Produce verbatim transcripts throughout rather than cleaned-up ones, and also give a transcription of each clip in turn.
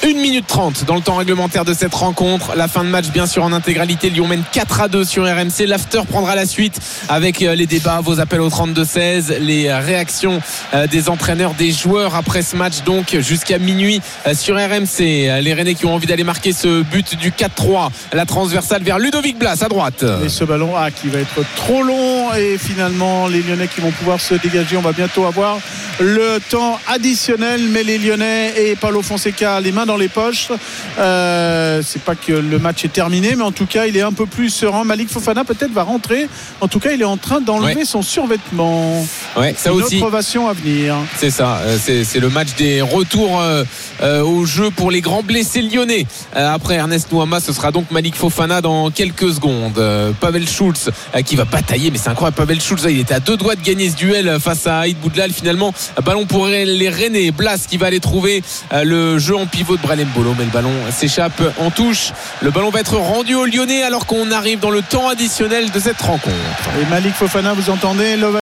une minute trente dans le temps réglementaire de cette rencontre. La fin de match bien sûr en intégralité. Lyon mène quatre à deux sur R M C. L'after prendra la suite avec les débats, vos appels au trente-deux seize, les réactions des entraîneurs, des joueurs après ce match donc jusqu'à minuit sur R M C. Les Rennais qui ont envie d'aller marquer ce but du quatre trois. La transversale vers Ludovic Blas à droite. Et ce ballon ah, qui va être trop long et finalement les Lyonnais qui vont pouvoir se dégager. On va bientôt avoir le temps additionnel, mais les Lyonnais et Paulo Fonseca les mains dans les poches. Euh, c'est pas que le match est terminé, mais en tout cas il est un peu plus serein. Malik Fofana peut-être va rentrer. En tout cas il est en train d'enlever ouais. son survêtement. Ouais, ça une aussi. Autre ovation à venir. C'est ça. C'est, c'est le match des retours euh, euh, au jeu pour les grands blessés lyonnais. Euh, après Ernest Nouama, ce sera donc Malik Fofana dans quelques secondes. Euh, Pavel Schulz euh, qui va batailler, mais c'est incroyable. Pavel Schulz, il était à deux doigts de gagner ce duel face à Aïd Boudlal. Finalement, ballon pour les Rennais. Blas qui va aller trouver euh, le jeu en pivot de Brelem Bolo, mais le ballon s'échappe en touche. Le ballon va être rendu aux Lyonnais alors qu'on arrive dans le temps additionnel de cette rencontre. Et Malik Fofana, vous entendez le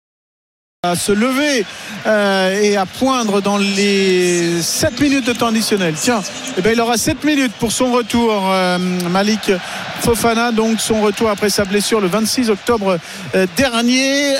à se lever euh, et à poindre dans les sept minutes de temps additionnel. Tiens, eh bien, il aura sept minutes pour son retour, euh, Malik Fofana, donc son retour après sa blessure le vingt-six octobre euh, dernier.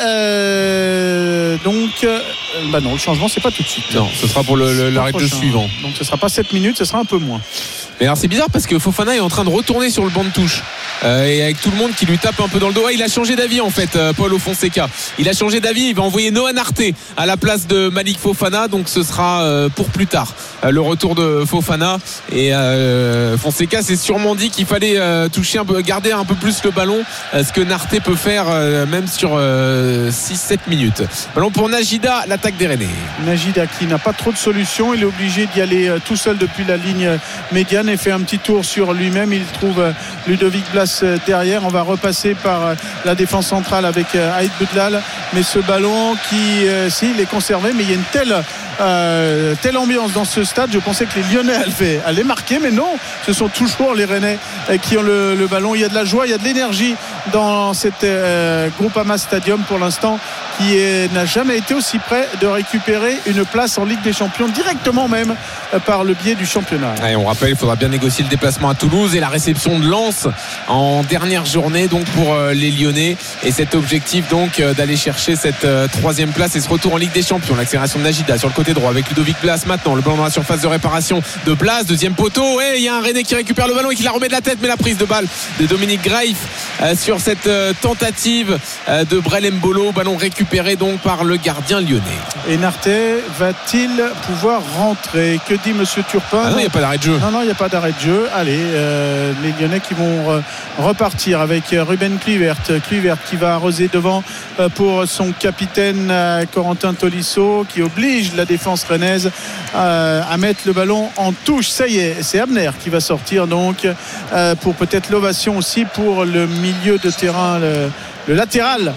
Euh, donc, euh, bah non, le changement, c'est pas tout de suite. Non, ce sera pour le, le, l'arrêt de suivant. Donc, ce sera pas sept minutes, ce sera un peu moins. Mais alors c'est bizarre parce que Fofana est en train de retourner sur le banc de touche euh, et avec tout le monde qui lui tape un peu dans le dos. Ah, il a changé d'avis en fait, euh, Paulo Fonseca. Il a changé d'avis, il va envoyer Noah Narté à la place de Malik Fofana, donc ce sera euh, pour plus tard euh, le retour de Fofana. Et euh, Fonseca s'est sûrement dit qu'il fallait euh, toucher un peu, garder un peu plus le ballon, euh, ce que Narté peut faire euh, même sur euh, six sept minutes. Ballon pour Najida, l'attaque des Rennais. Najida qui n'a pas trop de solutions, il est obligé d'y aller euh, tout seul depuis la ligne médiane et fait un petit tour sur lui-même. Il trouve euh, Ludovic Blas euh, derrière. On va repasser par euh, la défense centrale avec euh, Aïd Boudlal, mais ce ballon qui euh, si il est conservé, mais il y a une telle euh, telle ambiance dans ce stade. Je pensais que les Lyonnais allaient, allaient marquer, mais non, ce sont toujours les Rennais euh, qui ont le, le ballon. Il y a de la joie, il y a de l'énergie dans cet euh, Groupama Stadium pour l'instant, qui est, n'a jamais été aussi près de récupérer une place en Ligue des Champions directement même euh, par le biais du championnat. Ouais, on rappelle, il faudra bien négocier le déplacement à Toulouse et la réception de Lens en dernière journée donc pour euh, les Lyonnais, et cet objectif donc euh, d'aller chercher cette euh, troisième place et ce retour en Ligue des Champions. L'accélération de Najida sur le côté droit avec Ludovic Blas maintenant, le ballon dans la surface de réparation de Blas, deuxième poteau, et il y a un Rennais qui récupère le ballon et qui la remet de la tête, mais la prise de balle de Dominique Greif euh, sur cette euh, tentative euh, de Brelem Bolo, ballon récupéré donc par le gardien lyonnais. Et Narté va-t-il pouvoir rentrer? Que dit monsieur Turpin? Ah non, il n'y a pas d'arrêt de jeu. Non, non, il n'y a pas d'arrêt de jeu. Allez, euh, les Lyonnais qui vont re- repartir avec Ruben Kluivert. Kluivert qui va arroser devant euh, pour son capitaine euh, Corentin Tolisso, qui oblige la défense rennaise euh, à mettre le ballon en touche. Ça y est, c'est Abner qui va sortir donc euh, pour peut-être l'ovation aussi pour le milieu de terrain, le, le latéral.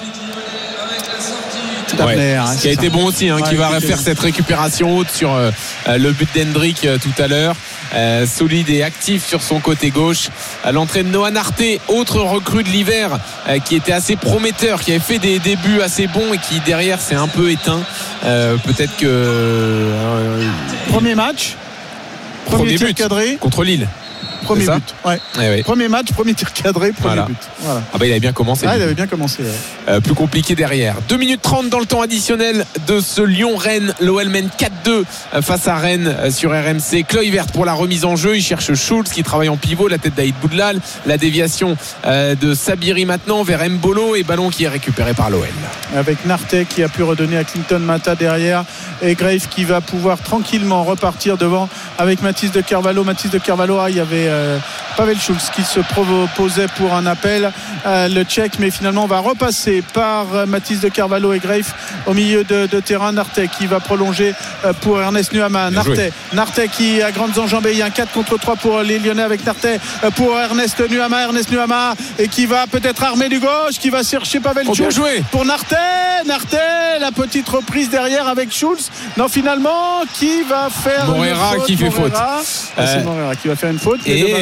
Ouais, hein, qui a ça. été bon aussi, hein, ouais, qui va faire cette récupération haute sur euh, le but d'Hendrick euh, tout à l'heure. Euh, solide et actif sur son côté gauche. À l'entrée de Noah Narté, autre recrue de l'hiver euh, qui était assez prometteur, qui avait fait des débuts assez bons et qui derrière s'est un peu éteint. Euh, peut-être que euh, premier match, premier, premier tir but cadré contre Lille. Premier but, ouais. Eh oui. Premier match, premier tir cadré, premier voilà. but. Voilà. Ah bah il avait bien commencé. Ah, il avait bien commencé. Ouais. Euh, plus compliqué derrière. deux minutes trente dans le temps additionnel de ce Lyon-Rennes. L'O L mène quatre deux face à Rennes sur R M C. Kluivert pour la remise en jeu. Il cherche Schulz qui travaille en pivot, la tête d'Aïd Boudlal. La déviation euh, de Sabiri maintenant vers Mbolo et ballon qui est récupéré par l'O L. Avec Narté qui a pu redonner à Clinton Mata derrière et Greif qui va pouvoir tranquillement repartir devant avec Mathis de Carvalho. Mathis de Carvalho, ah, il y avait euh, Pavel Schulz qui se proposait pour un appel, euh, le Tchèque, mais finalement on va repasser par euh, Mathis de Carvalho et Greif au milieu de, de terrain. Narté qui va prolonger euh, pour Ernest Nuama. Narté, Narté qui a grandes enjambées, il y a un quatre contre trois pour les Lyonnais avec Narté euh, pour Ernest Nuama. Ernest Nuama et qui va peut-être armer du gauche, qui va chercher Pavel oh, Schulz pour Narté. Narté, la petite reprise derrière avec Schulz. Non, finalement, qui va faire Morera une faute qui fait Morera. faute. Ah, c'est euh, Morera qui va faire une faute. Et le,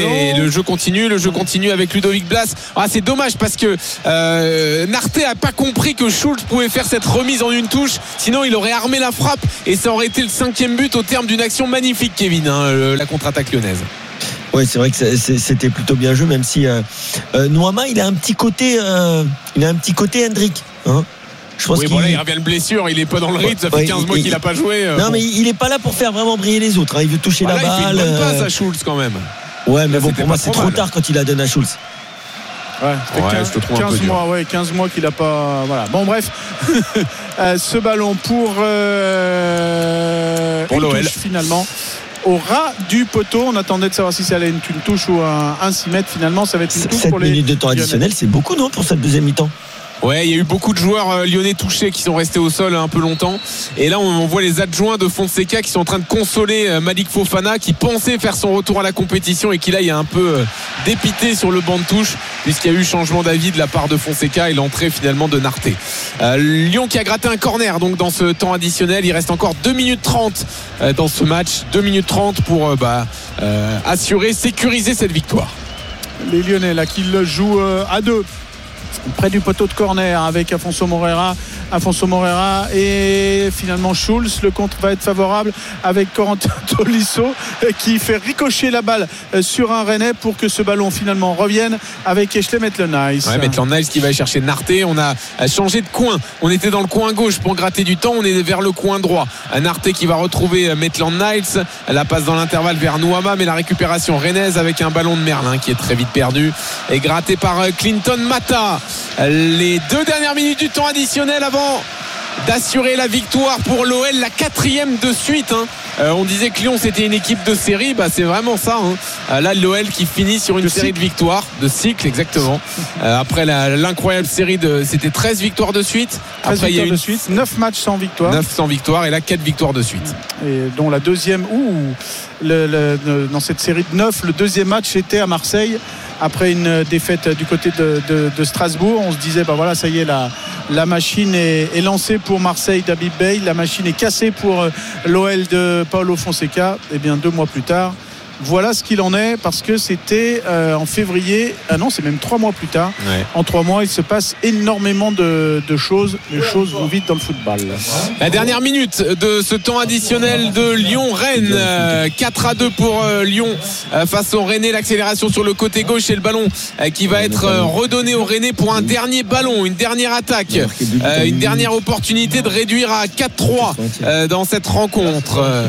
le jeu continue, le jeu continue avec Ludovic Blas. Ah, c'est dommage parce que euh, Narté a pas compris que Schulz pouvait faire cette remise en une touche, sinon il aurait armé la frappe et ça aurait été le cinquième but au terme d'une action magnifique, Kevin, hein, la contre-attaque lyonnaise. Oui, c'est vrai que c'était plutôt bien joué, même si euh, euh, Nouama, il a un petit côté euh, il a un petit côté Hendrick, hein. Je pense oui, qu'il... bon là, il revient de blessure, il est pas dans le rythme, ça fait ouais, quinze mois il... qu'il a pas joué. Non, bon. Mais il est pas là pour faire vraiment briller les autres, hein. Il veut toucher bah, la là, balle. Il fait une bonne passe à Schulz quand même. Ouais, mais là, bon, pour moi, c'est trop mal. Tard quand il a donné à Schulz. Ouais, ouais, quinze, je te trouve quinze mois, ouais, quinze mois qu'il a pas. Voilà. Bon, bref, ce ballon pour, euh, pour l'O L finalement. Au ras du poteau, on attendait de savoir si ça allait être une touche ou un, un six mètres. Finalement, ça va être une touche pour les. sept minutes de temps additionnel, c'est beaucoup, non, pour cette deuxième mi-temps? Ouais, il y a eu beaucoup de joueurs euh, lyonnais touchés qui sont restés au sol un peu longtemps. Et là, on, on voit les adjoints de Fonseca qui sont en train de consoler euh, Malik Fofana, qui pensait faire son retour à la compétition et qui là, il est un peu euh, dépité sur le banc de touche, puisqu'il y a eu changement d'avis de la part de Fonseca et l'entrée finalement de Narté. Euh, Lyon qui a gratté un corner donc dans ce temps additionnel. Il reste encore deux minutes trente euh, dans ce match. deux minutes trente pour euh, bah, euh, assurer, sécuriser cette victoire. Les Lyonnais là qui le jouent euh, à deux. Près du poteau de corner avec Afonso Moreira Afonso Moreira et finalement Schulz. Le contre va être favorable avec Corentin Tolisso qui fait ricocher la balle sur un Rennais pour que ce ballon finalement revienne avec Ashley Maitland-Niles. Ouais, Maitland-Niles qui va aller chercher Narté. On a changé de coin, on était dans le coin gauche pour gratter du temps, on est vers le coin droit. Narté qui va retrouver Maitland-Niles, la passe dans l'intervalle vers Nouama, mais la récupération rennaise avec un ballon de Merlin qui est très vite perdu et gratté par Clinton Mata. Les deux dernières minutes du temps additionnel avant d'assurer la victoire pour l'O L, la quatrième de suite, hein. euh, on disait que Lyon c'était une équipe de série, bah, c'est vraiment ça, hein. euh, là l'O L qui finit sur une de série cycle. de victoires de cycle exactement euh, après la, l'incroyable série de c'était treize victoires de suite, treize après il y a eu une... de suite, neuf matchs sans victoire, neuf sans victoire et là quatre victoires de suite et dont la deuxième ouh, le, le, le, dans cette série de neuf le deuxième match était à Marseille après une défaite du côté de, de, de Strasbourg. On se disait bah voilà, ça y est, la, la machine est, est lancée pour Marseille d'Habib Beye, la machine est cassée pour l'O L de Paulo Fonseca. Et bien deux mois plus tard, voilà ce qu'il en est, parce que c'était euh, en février, ah non, c'est même trois mois plus tard. Ouais. En trois mois, il se passe énormément de, de choses. Les choses vont vite dans le football. La dernière minute de ce temps additionnel de Lyon-Rennes, euh, quatre à deux pour euh, Lyon euh, face au Rennais. L'accélération sur le côté gauche et le ballon euh, qui va être euh, redonné au Rennais pour un dernier ballon, une dernière attaque, euh, une dernière opportunité de réduire à quatre trois euh, dans cette rencontre. Euh,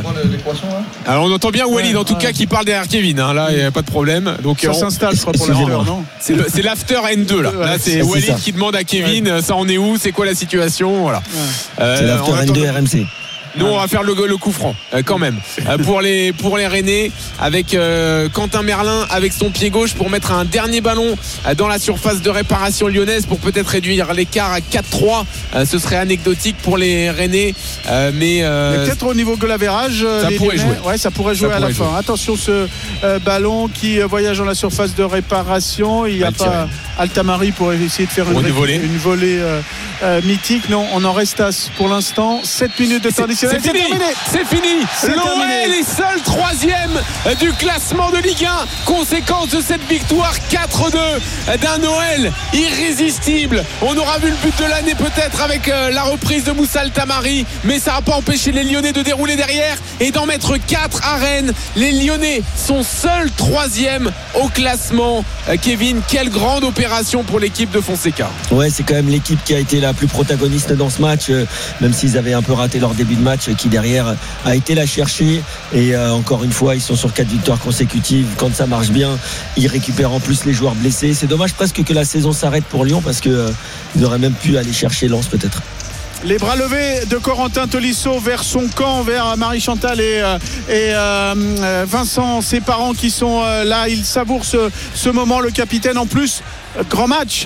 alors on entend bien Walid en tout cas qui parle derrière Kevin, hein. Là il n'y a pas de problème. Donc ça on... s'installe je crois pour l'after, non c'est, le, c'est l'after N deux là. Là c'est, c'est Walid qui demande à Kevin ouais. Ça en est où, c'est quoi la situation, voilà. Ouais. Euh, c'est l'after N deux R M C. Nous on va faire le, le coup franc euh, quand même euh, pour les pour les Rennais avec euh, Quentin Merlin avec son pied gauche pour mettre un dernier ballon euh, dans la surface de réparation lyonnaise pour peut-être réduire l'écart à quatre trois. Euh, ce serait anecdotique pour les Rennais euh, mais, euh, mais peut-être au niveau goal average ça pourrait Lyonnais, jouer ouais, ça pourrait jouer ça à pourrait la jouer. fin. Attention ce euh, ballon qui euh, voyage dans la surface de réparation, il n'y a Al pas Altamari pour essayer de faire une, une volée, une volée euh, euh, mythique. Non, on en reste à pour l'instant sept minutes de temps additionnel. C'est fini, c'est fini. L'O L est seul troisième du classement de Ligue un. Conséquence de cette victoire quatre deux d'un O L irrésistible. On aura vu le but de l'année peut-être avec la reprise de Moussa Altamari, mais ça n'a pas empêché les Lyonnais de dérouler derrière et d'en mettre quatre à Rennes. Les Lyonnais sont seuls troisième au classement. Kevin, quelle grande opération pour l'équipe de Fonseca. Ouais, c'est quand même l'équipe qui a été la plus protagoniste dans ce match, même s'ils avaient un peu raté leur début de match, qui derrière a été la chercher et euh, encore une fois ils sont sur quatre victoires consécutives. Quand ça marche bien, ils récupèrent en plus les joueurs blessés. C'est dommage presque que la saison s'arrête pour Lyon parce qu'ils euh, auraient même pu aller chercher Lens peut-être. Les bras levés de Corentin Tolisso vers son camp, vers Marie-Chantal et, et euh, Vincent, ses parents qui sont là. Ils savourent ce, ce moment. Le capitaine en plus, grand match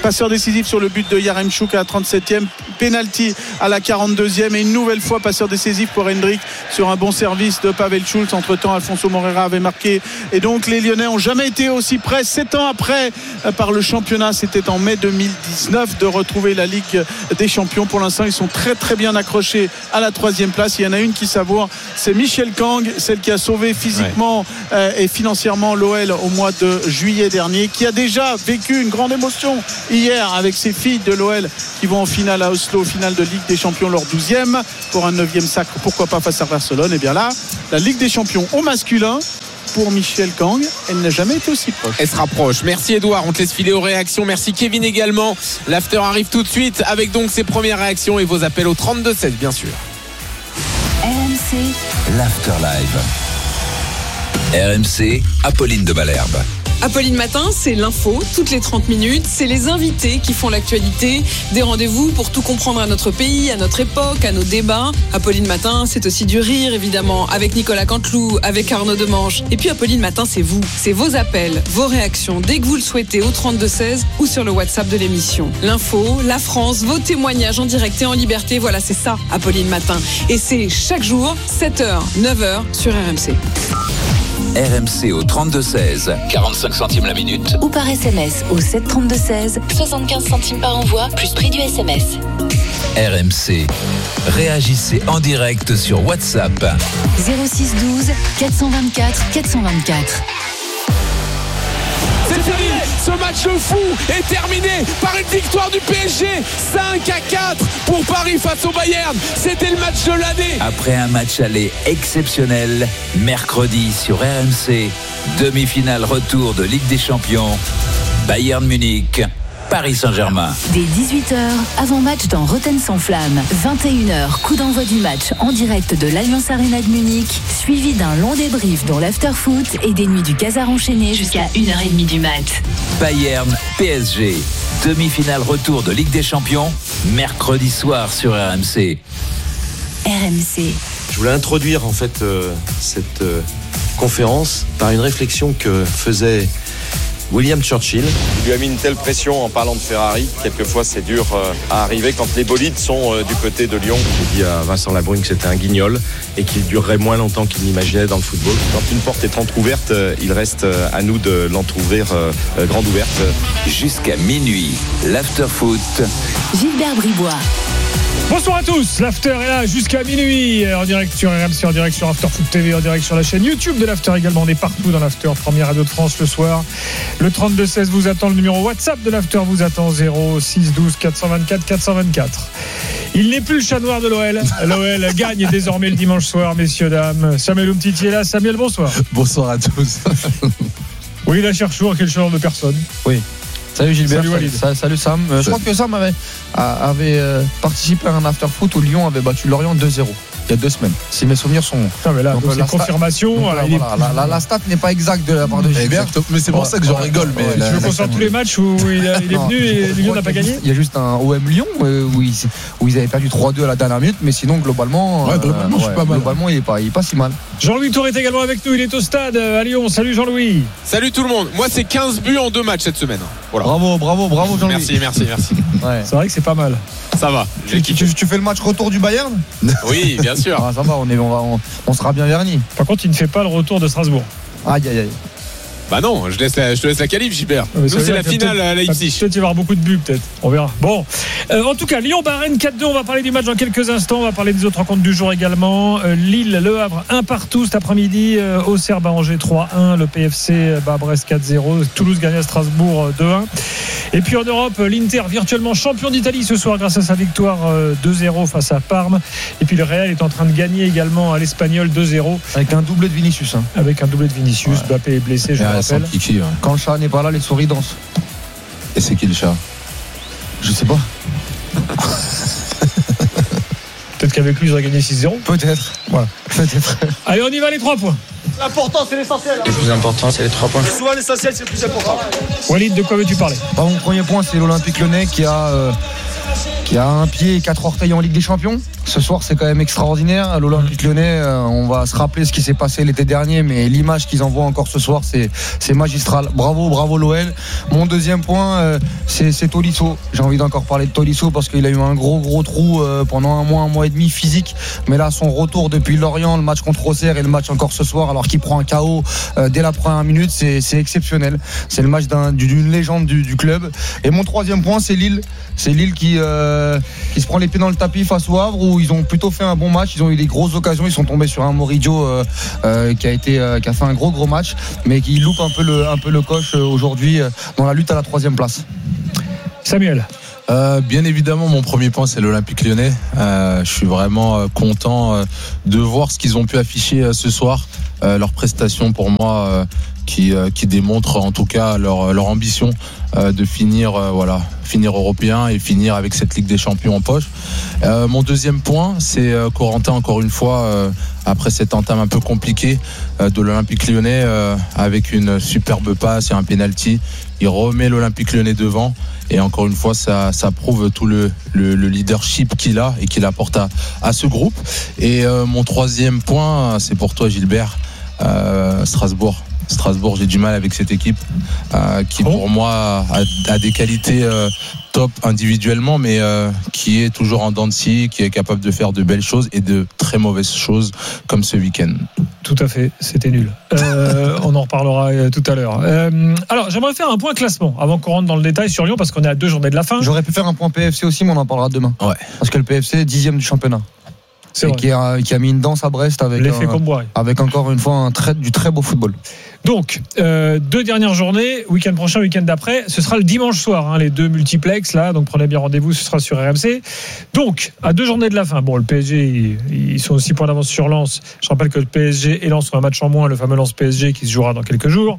Passeur décisif sur le but de Yaremchuk à la trente-septième, penalty à la quarante-deuxième et une nouvelle fois passeur décisif pour Hendrik sur un bon service de Pavel Schulz. Entre temps Alfonso Moreira avait marqué et donc les Lyonnais ont jamais été aussi près sept ans après par le championnat, c'était en mai deux mille dix-neuf, de retrouver la Ligue des Champions. Pour l'instant ils sont très très bien accrochés à la troisième place. Il y en a une qui savoure, c'est Michel Kang, celle qui a sauvé physiquement ouais. euh, et financièrement l'O L au mois de juillet dernier, qui a déjà vécu une grande émotion hier avec ses filles de l'O L qui vont en finale à Oslo, finale de Ligue des Champions, leur douzième pour un neuvième sacre, pourquoi pas face à Barcelone. Et bien là la Ligue des Champions au masculin pour Michel Kang, elle n'a jamais été aussi proche. Elle se rapproche. Merci Edouard, on te laisse filer aux réactions. Merci Kevin également. L'after arrive tout de suite avec donc ses premières réactions et vos appels au trente-deux seize bien sûr. R M C l'After Live. R M C, Apolline de Malherbe. Apolline Matin, c'est l'info, toutes les trente minutes, c'est les invités qui font l'actualité, des rendez-vous pour tout comprendre à notre pays, à notre époque, à nos débats. Apolline Matin, c'est aussi du rire évidemment, avec Nicolas Canteloup, avec Arnaud Demange. Et puis Apolline Matin, c'est vous, c'est vos appels, vos réactions, dès que vous le souhaitez, au trente-deux seize ou sur le WhatsApp de l'émission. L'info, la France, vos témoignages en direct et en liberté, voilà, c'est ça, Apolline Matin. Et c'est chaque jour, sept heures, neuf heures sur R M C. R M C au trente-deux seize, quarante-cinq centimes la minute. Ou par S M S au sept trente-deux seize, soixante-quinze centimes par envoi, plus prix du S M S. R M C. Réagissez en direct sur WhatsApp. zéro six douze quatre cent vingt-quatre quatre cent vingt-quatre. C'est fini, ce match de fou est terminé par une victoire du P S G cinq à quatre pour Paris face au Bayern. C'était le match de l'année. Après un match aller exceptionnel, mercredi sur R M C, demi-finale retour de Ligue des Champions, Bayern Munich, Paris Saint-Germain. Dès dix-huit heures, avant-match dans Rotten sans flamme. vingt et une heures, coup d'envoi du match en direct de l'Allianz Arena de Munich, suivi d'un long débrief dans l'after-foot et des nuits du Casar enchaîné jusqu'à une heure trente du mat. Bayern, P S G, demi-finale retour de Ligue des Champions, mercredi soir sur R M C. R M C. Je voulais introduire en fait euh, cette euh, conférence par une réflexion que faisait William Churchill. Il lui a mis une telle pression en parlant de Ferrari. Quelquefois, c'est dur euh, à arriver quand les bolides sont euh, du côté de Lyon. J'ai dit à Vincent Labrune que c'était un guignol et qu'il durerait moins longtemps qu'il n'imaginait dans le football. Quand une porte est entrouverte, euh, il reste euh, à nous de l'entrouvrir euh, euh, grande ouverte. Jusqu'à minuit, l'after foot. Gilbert Bribois. Bonsoir à tous, l'After est là jusqu'à minuit, en direct sur R M C, en direct sur After Foot T V, en direct sur la chaîne YouTube de l'After également. On est partout dans l'After, première radio de France le soir. Le trente-deux seize vous attend, le numéro WhatsApp de l'After vous attend, zéro six douze quatre cent vingt-quatre quatre cent vingt-quatre. Il n'est plus le chat noir de l'O L. L'O L gagne désormais le dimanche soir, messieurs, dames. Samuel Umtiti est là. Samuel, bonsoir. Bonsoir à tous. Oui, la chercheur, quel genre de personne. Oui. Salut Gilbert, salut, Walid. salut, salut Sam. Euh, je crois que Sam avait, avait euh, participé à un after foot où Lyon avait battu Lorient deux zéro il y a deux semaines. Si mes souvenirs sont. Non, mais là, donc, donc, c'est la confirmation. Stat, donc, alors, là, voilà, est... la, la, la stat n'est pas exacte de la part de Gilbert. Exactement. Mais c'est pour ouais, ça que j'en ouais, rigole. Ouais, mais tu la, veux qu'on sorte tous les matchs où il, a, il est venu et Lyon n'a pas gagné. Il y a juste un O M Lyon où ils, où ils avaient perdu trois deux à la dernière minute, mais sinon globalement. Ouais, globalement, euh, je suis pas mal. Globalement, il est pas, il est pas si mal. Jean-Louis Tour est également avec nous. Il est au stade à Lyon. Salut Jean-Louis. Salut tout le monde. Moi, c'est quinze buts en deux matchs cette semaine. Voilà. Bravo, bravo, bravo Jean-Louis. Merci, merci, merci. Ouais. C'est vrai que c'est pas mal. Ça va. Tu, tu, tu fais le match retour du Bayern ? Oui, bien sûr. Ah, ça va, on, est, on, va, on, on sera bien vernis. Par contre, il ne fait pas le retour de Strasbourg. Aïe, aïe, aïe. Bah non, je, laisse la, je te laisse la qualif, Gilbert. Nous, c'est la finale à Leipzig. Peut-être y avoir beaucoup de buts, peut-être. On verra. Bon, euh, en tout cas, Lyon-Bahreïn quatre deux. On va parler du match dans quelques instants. On va parler des autres rencontres du jour également. Euh, Lille, Le Havre, un partout cet après-midi. Euh, Auxerre, Angers trois un. Le P F C, bah, Brest quatre zéro. Toulouse gagne à Strasbourg deux un. Et puis en Europe, l'Inter virtuellement champion d'Italie ce soir grâce à sa victoire deux zéro face à Parme. Et puis le Real est en train de gagner également à l'Espagnol deux zéro. Avec un doublé de Vinicius. Hein. Avec un doublé de Vinicius. Ouais. Mbappé est blessé, je le rappelle. Kiki, ouais. Quand le chat n'est pas là, les souris dansent. Et c'est qui le chat ? Je sais pas. Peut-être qu'avec lui, ils auraient gagné six zéro. Peut-être. Voilà. Peut-être. Allez, on y va, les trois points. L'important, c'est l'essentiel. Le plus important, c'est les trois points. Souvent, l'essentiel, c'est le plus important. Walid, de quoi veux-tu parler ? Mon premier point, c'est l'Olympique Lyonnais qui a, euh, qui a un pied et quatre orteils en Ligue des Champions. Ce soir, c'est quand même extraordinaire. L'Olympique Lyonnais, euh, on va se rappeler ce qui s'est passé l'été dernier, mais l'image qu'ils envoient encore ce soir, c'est, c'est magistral. Bravo, bravo l'O L. Mon deuxième point, euh, c'est, c'est Tolisso. J'ai envie d'encore parler de Tolisso parce qu'il a eu un gros, gros trou euh, pendant un mois, un mois et demi physique. Mais là, son retour depuis Lorient, le match contre Auxerre et le match encore ce soir, alors qu'il prend un K O euh, dès la première minute, c'est, c'est exceptionnel. C'est le match d'un, d'une légende du, du club. Et mon troisième point, c'est Lille. C'est Lille qui, euh, qui se prend les pieds dans le tapis face au Havre, où ils ont plutôt fait un bon match. Ils ont eu des grosses occasions. Ils sont tombés sur un Moridio euh, euh, qui a été euh, qui a fait un gros gros match, mais qui loupe un peu le un peu le coche euh, aujourd'hui euh, dans la lutte à la troisième place. Samuel. Euh, bien évidemment, mon premier point, c'est l'Olympique Lyonnais. Euh, je suis vraiment euh, content euh, de voir ce qu'ils ont pu afficher euh, ce soir. Euh, leur prestation, pour moi, euh, qui, euh, qui démontre en tout cas leur, leur ambition euh, de finir, euh, voilà, finir européen et finir avec cette Ligue des Champions en poche. Euh, mon deuxième point, c'est euh, Corentin, encore une fois, euh, après cette entame un peu compliquée euh, de l'Olympique Lyonnais, euh, avec une superbe passe et un penalty, il remet l'Olympique Lyonnais devant. Et encore une fois, ça, ça prouve tout le, le, le leadership qu'il a et qu'il apporte à, à ce groupe. Et euh, mon troisième point, c'est pour toi, Gilbert, euh, Strasbourg. Strasbourg, j'ai du mal avec cette équipe euh, qui, pour moi, a, a des qualités euh, top individuellement, mais euh, qui est toujours en dents de scie, qui est capable de faire de belles choses et de très mauvaises choses, comme ce week-end. Tout à fait, c'était nul. Euh, on en reparlera euh, tout à l'heure. Euh, alors, j'aimerais faire un point classement avant qu'on rentre dans le détail sur Lyon, parce qu'on est à deux journées de la fin. J'aurais pu faire un point P F C aussi, mais on en parlera demain. Ouais. Parce que le P F C est dixième du championnat. C'est et qui a, qui a mis une danse à Brest avec, l'effet un, avec encore une fois un très, du très beau football. Donc, euh, deux dernières journées, week-end prochain, week-end d'après, ce sera le dimanche soir, hein, les deux multiplex là, donc prenez bien rendez-vous, ce sera sur R M C. Donc, à deux journées de la fin, bon, le P S G, ils sont six points d'avance sur Lens. Je rappelle que le P S G et Lens ont un match en moins, le fameux Lens P S G qui se jouera dans quelques jours.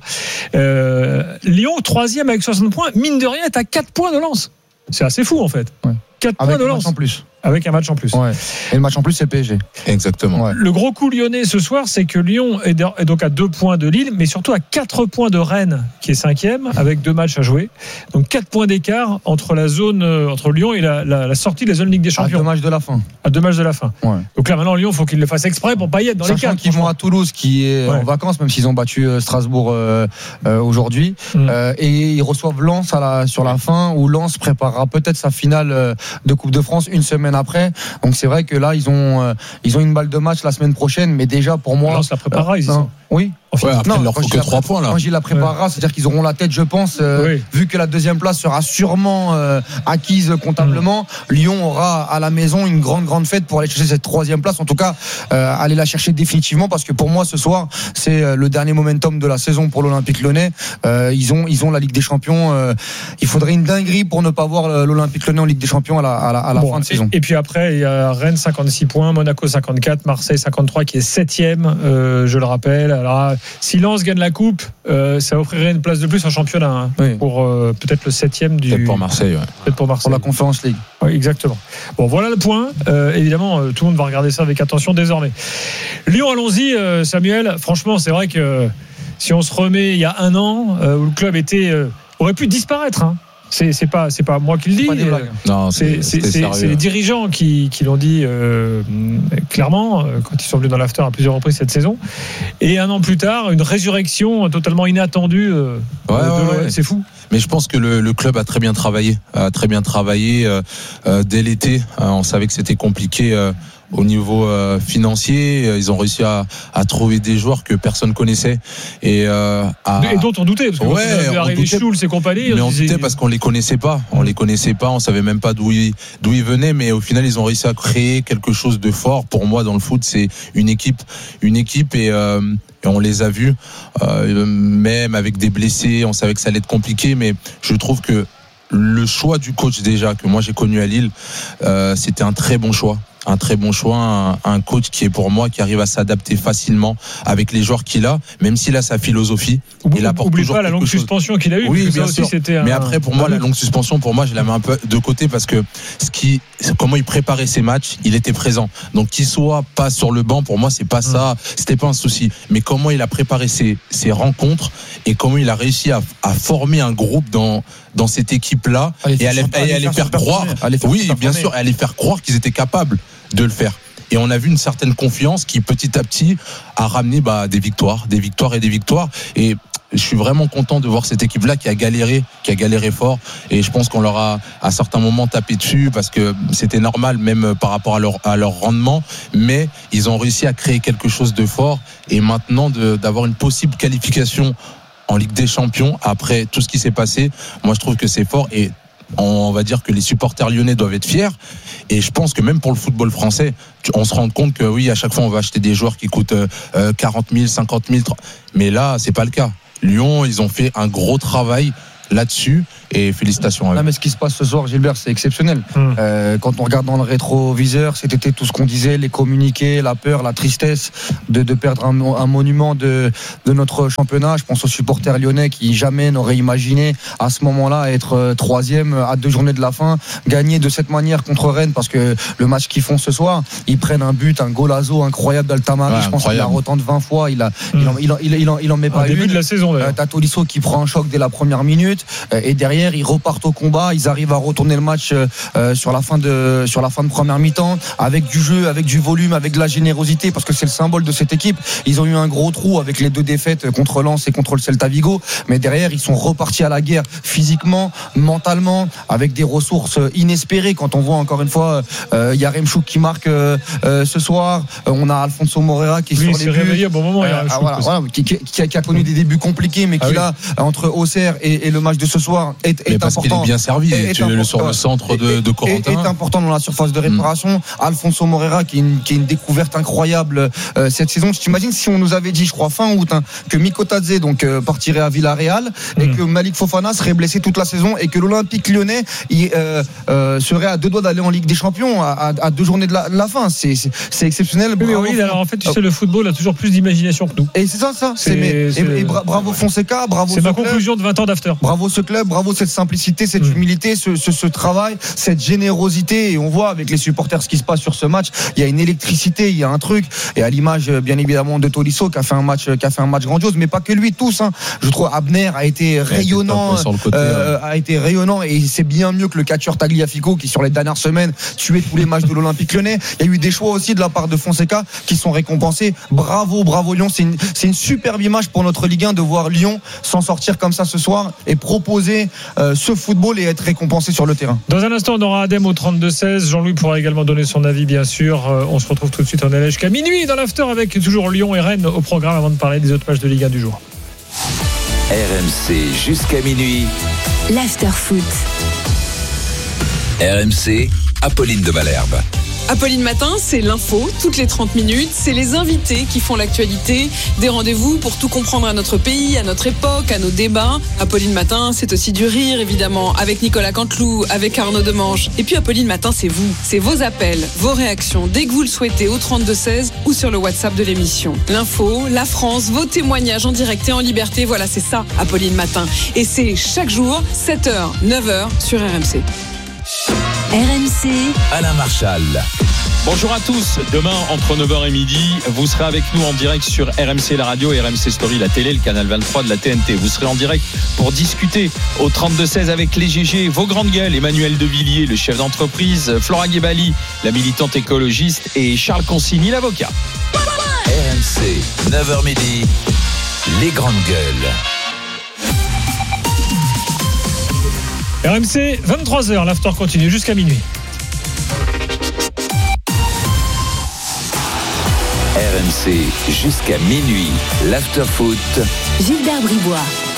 Euh, Lyon, troisième avec soixante points, mine de rien, est à quatre points de Lens. C'est assez fou en fait. Ouais. quatre avec points de un Lens. match en plus. Avec un match en plus. Ouais. Et le match en plus, c'est le P S G. Exactement. Ouais. Le gros coup lyonnais ce soir, c'est que Lyon est donc à deux points de Lille, mais surtout à quatre points de Rennes, qui est cinquième, avec deux matchs à jouer. Donc quatre points d'écart entre la zone, entre Lyon et la, la, la sortie de la zone Ligue des Champions. À deux matchs de la fin. À deux matchs de la fin. Ouais. Donc là, maintenant, Lyon, il faut qu'il le fasse exprès pour pas y être dans Sachant les quatre. qu'ils vont à Toulouse, qui est ouais. en vacances, même s'ils ont battu Strasbourg euh, euh, aujourd'hui. Mmh. Euh, et ils reçoivent Lens à la, sur la fin, où Lens préparera peut-être sa finale de Coupe de France une semaine après. Donc c'est vrai que là ils ont euh, ils ont une balle de match la semaine prochaine, mais déjà pour moi Lens la préparera, ils y sont. Oui. Ouais, après, non, il leur faut que trois points là. Quand j'y la préparera, ouais. c'est-à-dire qu'ils auront la tête, je pense, euh, oui. vu que la deuxième place sera sûrement euh, acquise comptablement. Mmh. Lyon aura à la maison une grande grande fête pour aller chercher cette troisième place. En tout cas, euh, aller la chercher définitivement, parce que pour moi ce soir c'est le dernier momentum de la saison pour l'Olympique Lyonnais. Euh, ils ont ils ont la Ligue des Champions. Euh, il faudrait une dinguerie pour ne pas voir l'Olympique Lyonnais en Ligue des Champions à la, à la, à la bon, fin de et, saison. Et puis après il y a Rennes cinquante-six points, Monaco cinquante-quatre, Marseille cinquante-trois qui est septième. Euh, je le rappelle. Alors si Lens gagne la coupe, euh, ça offrirait une place de plus en championnat hein, oui. pour euh, peut-être le septième du. Peut-être pour Marseille, ouais. Peut-être pour Marseille. Pour la Conference League. Oui, exactement. Bon, voilà le point. Euh, évidemment, euh, tout le monde va regarder ça avec attention désormais. Lyon, allons-y, euh, Samuel. Franchement, c'est vrai que euh, si on se remet il y a un an euh, où le club était euh, aurait pu disparaître. Hein. C'est, c'est pas c'est pas moi qui le dis. Euh, non, c'est, c'est, c'est, c'est, c'est les dirigeants qui, qui l'ont dit euh, clairement euh, quand ils sont venus dans l'after à plusieurs reprises cette saison. Et un an plus tard, une résurrection totalement inattendue. Euh, ouais, ouais, ouais. C'est fou. Mais je pense que le, le club a très bien travaillé, a très bien travaillé euh, euh, dès l'été. Euh, on savait que c'était compliqué. Euh, Au niveau euh, financier, ils ont réussi à, à trouver des joueurs que personne connaissait et, euh, à... et dont on doutait parce que ouais, on arrivé Schulz et compagnie. Mais on, on disait... doutait parce qu'on les connaissait pas, on les connaissait pas, on savait même pas d'où ils d'où ils venaient, mais au final ils ont réussi à créer quelque chose de fort. Pour moi, dans le foot, c'est une équipe, une équipe et euh, Et on les a vus, euh, même avec des blessés, on savait que ça allait être compliqué, mais je trouve que le choix du coach déjà que moi j'ai connu à Lille, euh, c'était un très bon choix. Un très bon choix, un, un coach qui est pour moi qui arrive à s'adapter facilement avec les joueurs qu'il a, même s'il a sa philosophie. Oublie, il apporte oublie toujours pas la longue chose. suspension qu'il a eue. Oui, bien ça sûr. Aussi, c'était un... Mais après, pour moi, la longue suspension, pour moi, je la mets un peu de côté parce que ce qui, comment il préparait ses matchs, il était présent. Donc qu'il soit pas sur le banc, pour moi, c'est pas ça, c'était pas un souci. Mais comment il a préparé ses, ses rencontres et comment il a réussi à, à former un groupe dans dans cette équipe-là et à les, à les faire croire. Oui, bien sûr, à les faire croire qu'ils étaient capables de le faire. Et on a vu une certaine confiance qui petit à petit a ramené bah, des victoires, des victoires et des victoires. Et je suis vraiment content de voir cette équipe-là qui a galéré, qui a galéré fort. Et je pense qu'on leur a à certains moments tapé dessus parce que c'était normal, même par rapport à leur, à leur rendement. Mais ils ont réussi à créer quelque chose de fort. Et maintenant, de, d'avoir une possible qualification en Ligue des Champions après tout ce qui s'est passé, moi je trouve que c'est fort. Et on va dire que les supporters lyonnais doivent être fiers. Et je pense que même pour le football français, on se rend compte que oui, à chaque fois on va acheter des joueurs qui coûtent quarante mille, cinquante mille, mais là c'est pas le cas. Lyon, ils ont fait un gros travail là-dessus et félicitations à eux. Non, mais ce qui se passe ce soir, Gilbert, c'est exceptionnel. Hum. Euh, quand on regarde dans le rétroviseur, c'était tout ce qu'on disait, les communiqués, la peur, la tristesse de, de perdre un, un monument de, de notre championnat. Je pense aux supporters lyonnais qui jamais n'auraient imaginé à ce moment-là être troisième à deux journées de la fin, gagner de cette manière contre Rennes, parce que le match qu'ils font ce soir, ils prennent un but, un golazo incroyable d'Altamari. Ouais, je pense qu'il la retente vingt fois, il, a, hum. il, en, il, en, il, en, il, en, il en met pas au début une. de la saison. Euh, t'as Tolisso qui prend un choc dès la première minute, euh, et derrière ils repartent au combat, ils arrivent à retourner le match euh, sur la fin de sur la fin de première mi-temps avec du jeu, avec du volume, avec de la générosité, parce que c'est le symbole de cette équipe. Ils ont eu un gros trou avec les deux défaites contre Lens et contre le Celta Vigo, mais derrière ils sont repartis à la guerre physiquement, mentalement, avec des ressources inespérées. Quand on voit encore une fois euh, Yaremchuk qui marque euh, euh, ce soir, euh, on a Alfonso Moreira qui est oui, sur les buts, réveillé au bon moment, euh, ah, voilà, voilà, qui, qui, qui, a, qui a connu des débuts compliqués, mais ah, qui oui. là entre Auxerre et, et le match de ce soir est, est parce important. Qu'il est bien servi. Est, tu es sur le centre de, de Corentin. Est, est important dans la surface de réparation. Mmh. Alfonso Moreira qui est, une, qui est une découverte incroyable euh, cette saison. Je t'imagine si on nous avait dit, je crois fin août, hein, que Miko Tadze donc euh, partirait à Villarreal mmh. et que Malik Fofana serait blessé toute la saison et que l'Olympique Lyonnais il, euh, euh, serait à deux doigts d'aller en Ligue des Champions à, à, à deux journées de la, de la fin. C'est, c'est, c'est exceptionnel. Oui, bravo, oui, alors en fait, tu sais, le football a toujours plus d'imagination que nous. Et c'est ça, ça. C'est, c'est, mais, c'est, et, et bra- bravo Fonseca, bravo. C'est ma club. Conclusion de vingt ans d'after. Bravo ce club, bravo cette simplicité, cette mmh. humilité, ce, ce, ce travail, cette générosité. Et on voit avec les supporters ce qui se passe sur ce match. Il y a une électricité, il y a un truc. Et à l'image, bien évidemment, de Tolisso qui a fait un match, qui a fait un match grandiose, mais pas que lui, tous. Hein. Je trouve Abner a été rayonnant, côté, euh, ouais. a été rayonnant, et c'est bien mieux que le catcheur Tagliafico qui sur les dernières semaines tuait tous les matchs de l'Olympique Lyonnais. Il y a eu des choix aussi de la part de Fonseca qui sont récompensés. Bravo, bravo Lyon. C'est une, c'est une superbe image pour notre Ligue un de voir Lyon s'en sortir comme ça ce soir et proposer euh, ce football et être récompensé sur le terrain. Dans un instant, on aura Adem au trente-deux seize. Jean-Louis pourra également donner son avis, bien sûr. Euh, on se retrouve tout de suite en L A jusqu'à minuit dans l'after avec toujours Lyon et Rennes au programme avant de parler des autres matchs de Ligue un du jour. R M C jusqu'à minuit. L'after foot. R M C, Apolline de Malherbe. Apolline Matin, c'est l'info, toutes les trente minutes, c'est les invités qui font l'actualité, des rendez-vous pour tout comprendre à notre pays, à notre époque, à nos débats. Apolline Matin, c'est aussi du rire, évidemment, avec Nicolas Canteloup, avec Arnaud Demange. Et puis Apolline Matin, c'est vous, c'est vos appels, vos réactions, dès que vous le souhaitez, au trente-deux seize ou sur le WhatsApp de l'émission. L'info, la France, vos témoignages en direct et en liberté, voilà, c'est ça, Apolline Matin. Et c'est chaque jour, sept heures, neuf heures, sur R M C. R M C, Alain Marchal. Bonjour à tous. Demain, entre neuf heures et midi, vous serez avec nous en direct sur R M C la radio et R M C Story la télé, le canal vingt-trois de la T N T. Vous serez en direct pour discuter au trente-deux seize avec les G G, vos grandes gueules, Emmanuel Devilliers, le chef d'entreprise, Flora Guébali, la militante écologiste, et Charles Consigny, l'avocat. R M C, neuf heures midi, les grandes gueules. R M C, vingt-trois heures, l'after continue jusqu'à minuit. R M C, jusqu'à minuit, l'after foot. Gilbert Bribois.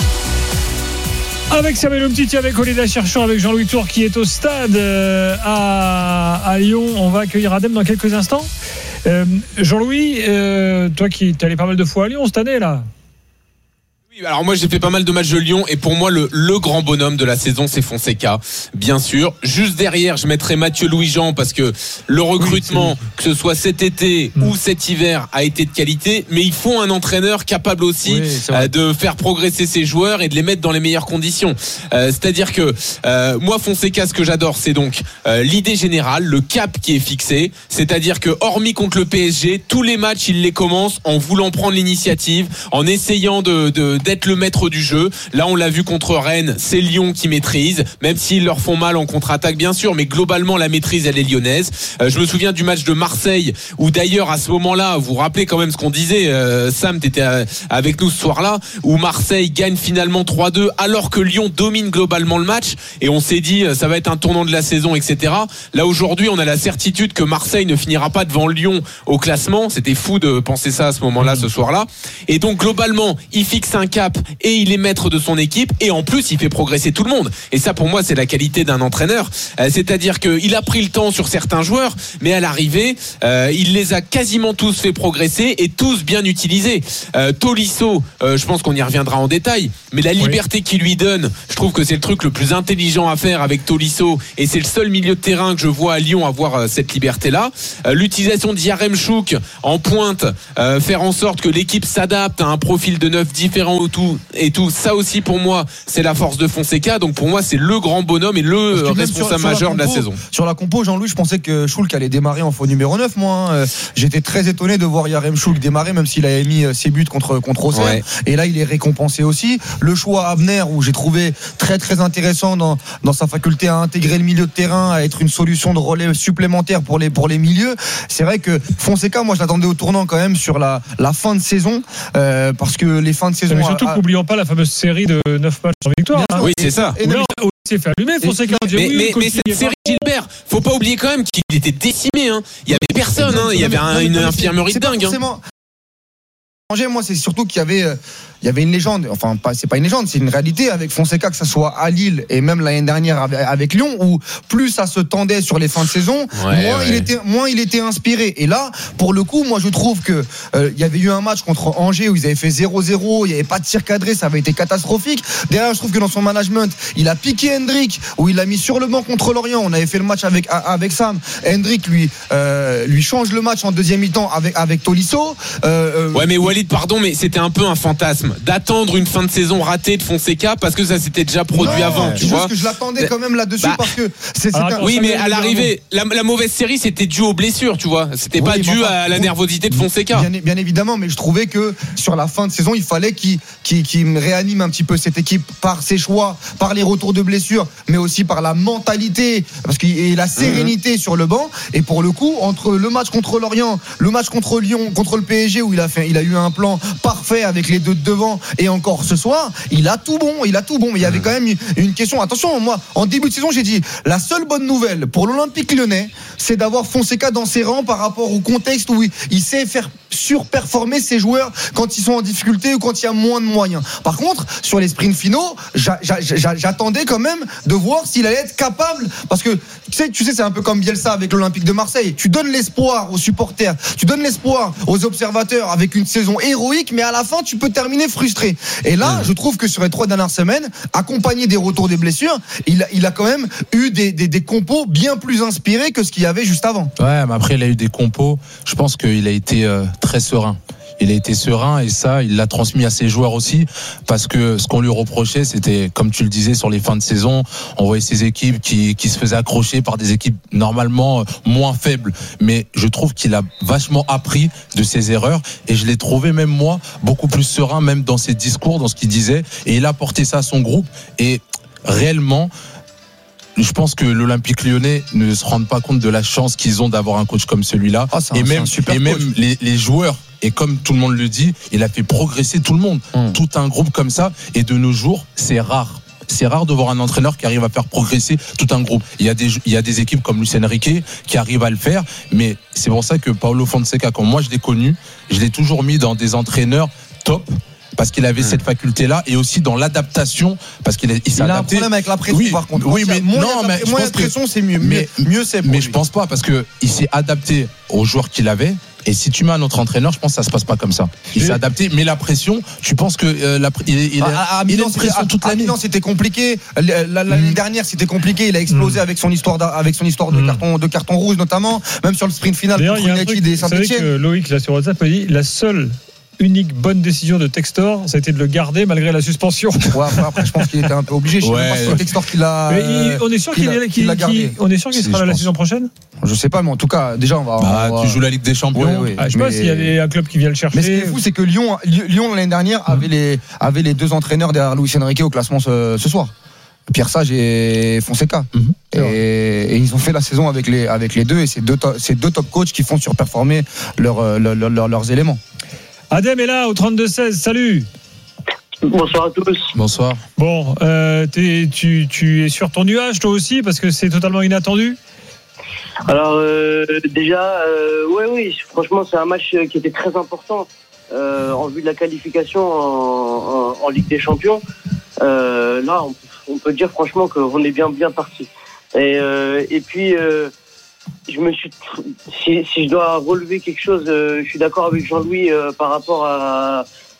Avec Samuel Umtiti, avec Olivier Cherchon, avec Jean-Louis Tour qui est au stade euh, à, à Lyon. On va accueillir Adem dans quelques instants. Euh, Jean-Louis, euh, toi qui t'es allé pas mal de fois à Lyon cette année là. Alors moi j'ai fait pas mal de matchs de Lyon et pour moi le, le grand bonhomme de la saison c'est Fonseca, bien sûr. Juste derrière je mettrai Mathieu Louis-Jean parce que le recrutement, oui, que ce soit cet été mmh. ou cet hiver, a été de qualité, mais il faut un entraîneur capable aussi oui, euh, de faire progresser ses joueurs et de les mettre dans les meilleures conditions. Euh, c'est-à-dire que euh, moi Fonseca, ce que j'adore c'est donc euh, l'idée générale, le cap qui est fixé, c'est-à-dire que hormis contre le P S G, tous les matchs il les commence en voulant prendre l'initiative, en essayant de, de d'être le maître du jeu. Là, on l'a vu contre Rennes, c'est Lyon qui maîtrise, même s'ils leur font mal en contre-attaque bien sûr, mais globalement la maîtrise elle est lyonnaise. Euh, je me souviens du match de Marseille où d'ailleurs à ce moment-là, vous vous rappelez quand même ce qu'on disait, euh, Sam, t'étais avec nous ce soir-là, où Marseille gagne finalement trois deux alors que Lyon domine globalement le match, et on s'est dit ça va être un tournant de la saison, et cetera. Là aujourd'hui, on a la certitude que Marseille ne finira pas devant Lyon au classement. C'était fou de penser ça à ce moment-là, ce soir-là. Et donc globalement, il fixe un cap et il est maître de son équipe, et en plus il fait progresser tout le monde. Et ça, pour moi, c'est la qualité d'un entraîneur. Euh, c'est-à-dire qu'il a pris le temps sur certains joueurs, mais à l'arrivée, euh, il les a quasiment tous fait progresser et tous bien utilisés. Euh, Tolisso, euh, je pense qu'on y reviendra en détail, mais la liberté oui. qu'il lui donne, je trouve que c'est le truc le plus intelligent à faire avec Tolisso, et c'est le seul milieu de terrain que je vois à Lyon avoir euh, cette liberté-là. Euh, l'utilisation d'Yaremchuk en pointe, euh, faire en sorte que l'équipe s'adapte à un profil de neuf différent ou tout, et tout, ça aussi pour moi, c'est la force de Fonseca. Donc pour moi, c'est le grand bonhomme et le responsable sur, majeur sur de la saison. Sur la compo, Jean-Louis, je pensais que Schulk allait démarrer en faux numéro neuf, moi. Hein. J'étais très étonné de voir Yaremchuk démarrer, même s'il avait mis ses buts contre, contre Auxerre. Ouais. Et là, il est récompensé aussi. Le choix Abner, où j'ai trouvé très très intéressant dans, dans sa faculté à intégrer le milieu de terrain, à être une solution de relais supplémentaire pour les, pour les milieux. C'est vrai que Fonseca, moi je l'attendais au tournant quand même sur la, la fin de saison, euh, parce que les fins de saison. Mais surtout, à... n'oublions pas la fameuse série de neuf matchs en victoire. Hein. Oui, c'est ça. Où là, où il s'est fait allumer, Fonseca. Mais, mais, oui, mais, mais cette série, Gilbert, faut pas oublier quand même qu'il était décimé. Hein. Il y avait personne. Hein. Il y avait un, une infirmerie de dingue. Hein. Moi, c'est surtout qu'il y avait, il y avait une légende. Enfin, pas, c'est pas une légende, c'est une réalité avec Fonseca, que ça soit à Lille et même l'année dernière avec Lyon, où plus ça se tendait sur les fins de saison, ouais, moins ouais. il était, moins il était inspiré. Et là, pour le coup, moi, je trouve que euh, il y avait eu un match contre Angers où ils avaient fait zéro zéro, il y avait pas de tir cadré, ça avait été catastrophique. Derrière, je trouve que dans son management, il a piqué Hendrick, où il l'a mis sur le banc contre Lorient. On avait fait le match avec avec Sam. Hendrick lui euh, lui change le match en deuxième mi-temps avec avec Tolisso. Euh, ouais, mais Walid, pardon, mais c'était un peu un fantasme d'attendre une fin de saison ratée de Fonseca, parce que ça s'était déjà produit non, avant, tu vois. Juste que je l'attendais quand même là-dessus, bah, parce que c'est, c'est un... oui, mais à l'arrivée, la, la mauvaise série, c'était dû aux blessures, tu vois. C'était oui, pas dû enfin, à la nervosité de Fonseca. Bien, bien évidemment, mais je trouvais que sur la fin de saison, il fallait qu'il, qu'il, qu'il réanime un petit peu cette équipe par ses choix, par les retours de blessures, mais aussi par la mentalité, parce qu'il y a la sérénité mmh. sur le banc. Et pour le coup, entre le match contre Lorient, le match contre Lyon, contre le P S G, où il a fait, il a eu un plan parfait avec les deux de devant, et encore ce soir, il a tout bon, il a tout bon. Mais il y avait quand même une question. Attention, moi, en début de saison, j'ai dit la seule bonne nouvelle pour l'Olympique Lyonnais, c'est d'avoir Fonseca dans ses rangs par rapport au contexte où il sait faire surperformer ses joueurs quand ils sont en difficulté ou quand il y a moins de moyens. Par contre, sur les sprints finaux, j'a, j'a, j'a, j'attendais quand même de voir s'il allait être capable, parce que tu sais, tu sais, c'est un peu comme Bielsa avec l'Olympique de Marseille. Tu donnes l'espoir aux supporters, tu donnes l'espoir aux observateurs avec une saison héroïque, mais à la fin, tu peux terminer frustré. Et là, je trouve que sur les trois dernières semaines, accompagné des retours des blessures, il a, il a quand même eu des, des, des compos bien plus inspirés que ce qu'il y avait juste avant. Ouais, mais après, il a eu des compos. Je pense qu'il a été euh, très serein. Il a été serein, et ça, il l'a transmis à ses joueurs aussi, parce que ce qu'on lui reprochait, c'était, comme tu le disais, sur les fins de saison, on voyait ces équipes qui, qui se faisaient accrocher par des équipes normalement moins faibles. Mais je trouve qu'il a vachement appris de ses erreurs, et je l'ai trouvé, même moi, beaucoup plus serein, même dans ses discours, dans ce qu'il disait, et il a porté ça à son groupe. Et réellement, je pense que l'Olympique Lyonnais ne se rend pas compte de la chance qu'ils ont d'avoir un coach comme celui-là. Oh, un, et même, et même les, les joueurs. Et comme tout le monde le dit, il a fait progresser tout le monde. Mmh. Tout un groupe comme ça. Et de nos jours, c'est rare. C'est rare de voir un entraîneur qui arrive à faire progresser tout un groupe. Il y a des, il y a des équipes comme Luis Enrique qui arrivent à le faire. Mais c'est pour ça que Paulo Fonseca, quand moi je l'ai connu, je l'ai toujours mis dans des entraîneurs top, parce qu'il avait mmh. cette faculté-là, et aussi dans l'adaptation, parce qu'il il s'est il adapté. a un problème avec la pression, oui, par contre. Oui, mais moins non, mais moins de pression, c'est mieux. Mais, mieux c'est. Mais lui. je pense pas, parce que il s'est adapté aux joueurs qu'il avait. Et si tu mets un autre entraîneur, je pense que ça se passe pas comme ça. Il s'est adapté, mais la pression, tu penses que euh, la, il, il, à, à, à il Milan, a une pression à, toute à l'année. Milan, c'était compliqué. L'année mmh. dernière, c'était compliqué. Il a explosé mmh. avec son histoire, avec son histoire de mmh. carton, de carton rouge notamment, même sur le sprint final contre United et Saint-Etienne. Loïc là sur WhatsApp a dit la seule unique bonne décision de Textor, ça a été de le garder malgré la suspension. Ouais, après, après, je pense qu'il était un peu obligé. Je sais Ouais, pas si c'est ouais. Textor qui l'a. Mais il- on est sûr qu'il, l'a- est- qu'il l'a qu'il- gardé. qu'il- on est sûr qu'il Si, sera là je la pense. saison prochaine. Je sais pas, mais en tout cas, déjà, on va. Bah, on va- tu joues la Ligue des Champions. Ouais, ouais. Ah, je sais pas Mais- s'il y a des- un club qui vient le chercher. Mais ce qui est fou, c'est que Lyon, Lyon l'année dernière avait les, avait les deux entraîneurs derrière Luis Enrique au classement ce, ce soir. Pierre Sage et Fonseca. Mhm. Et, et ils ont fait la saison avec les, avec les deux, et c'est deux, to- c'est deux top coachs qui font surperformer leur, leur- leur- leurs éléments. Adem est là au trente-deux seize, salut. Bonsoir à tous. Bonsoir. Bon, euh, t'es- tu, tu es sur ton nuage toi aussi parce que c'est totalement inattendu. Alors euh, déjà, euh, ouais, oui, franchement, c'est un match qui était très important euh, en vue de la qualification en, en, en Ligue des Champions. Euh, là, on, on peut dire franchement qu'on est bien bien parti. Et, euh, et puis, euh, je me suis, si, si je dois relever quelque chose, euh, je suis d'accord avec Jean-Louis euh, par rapport à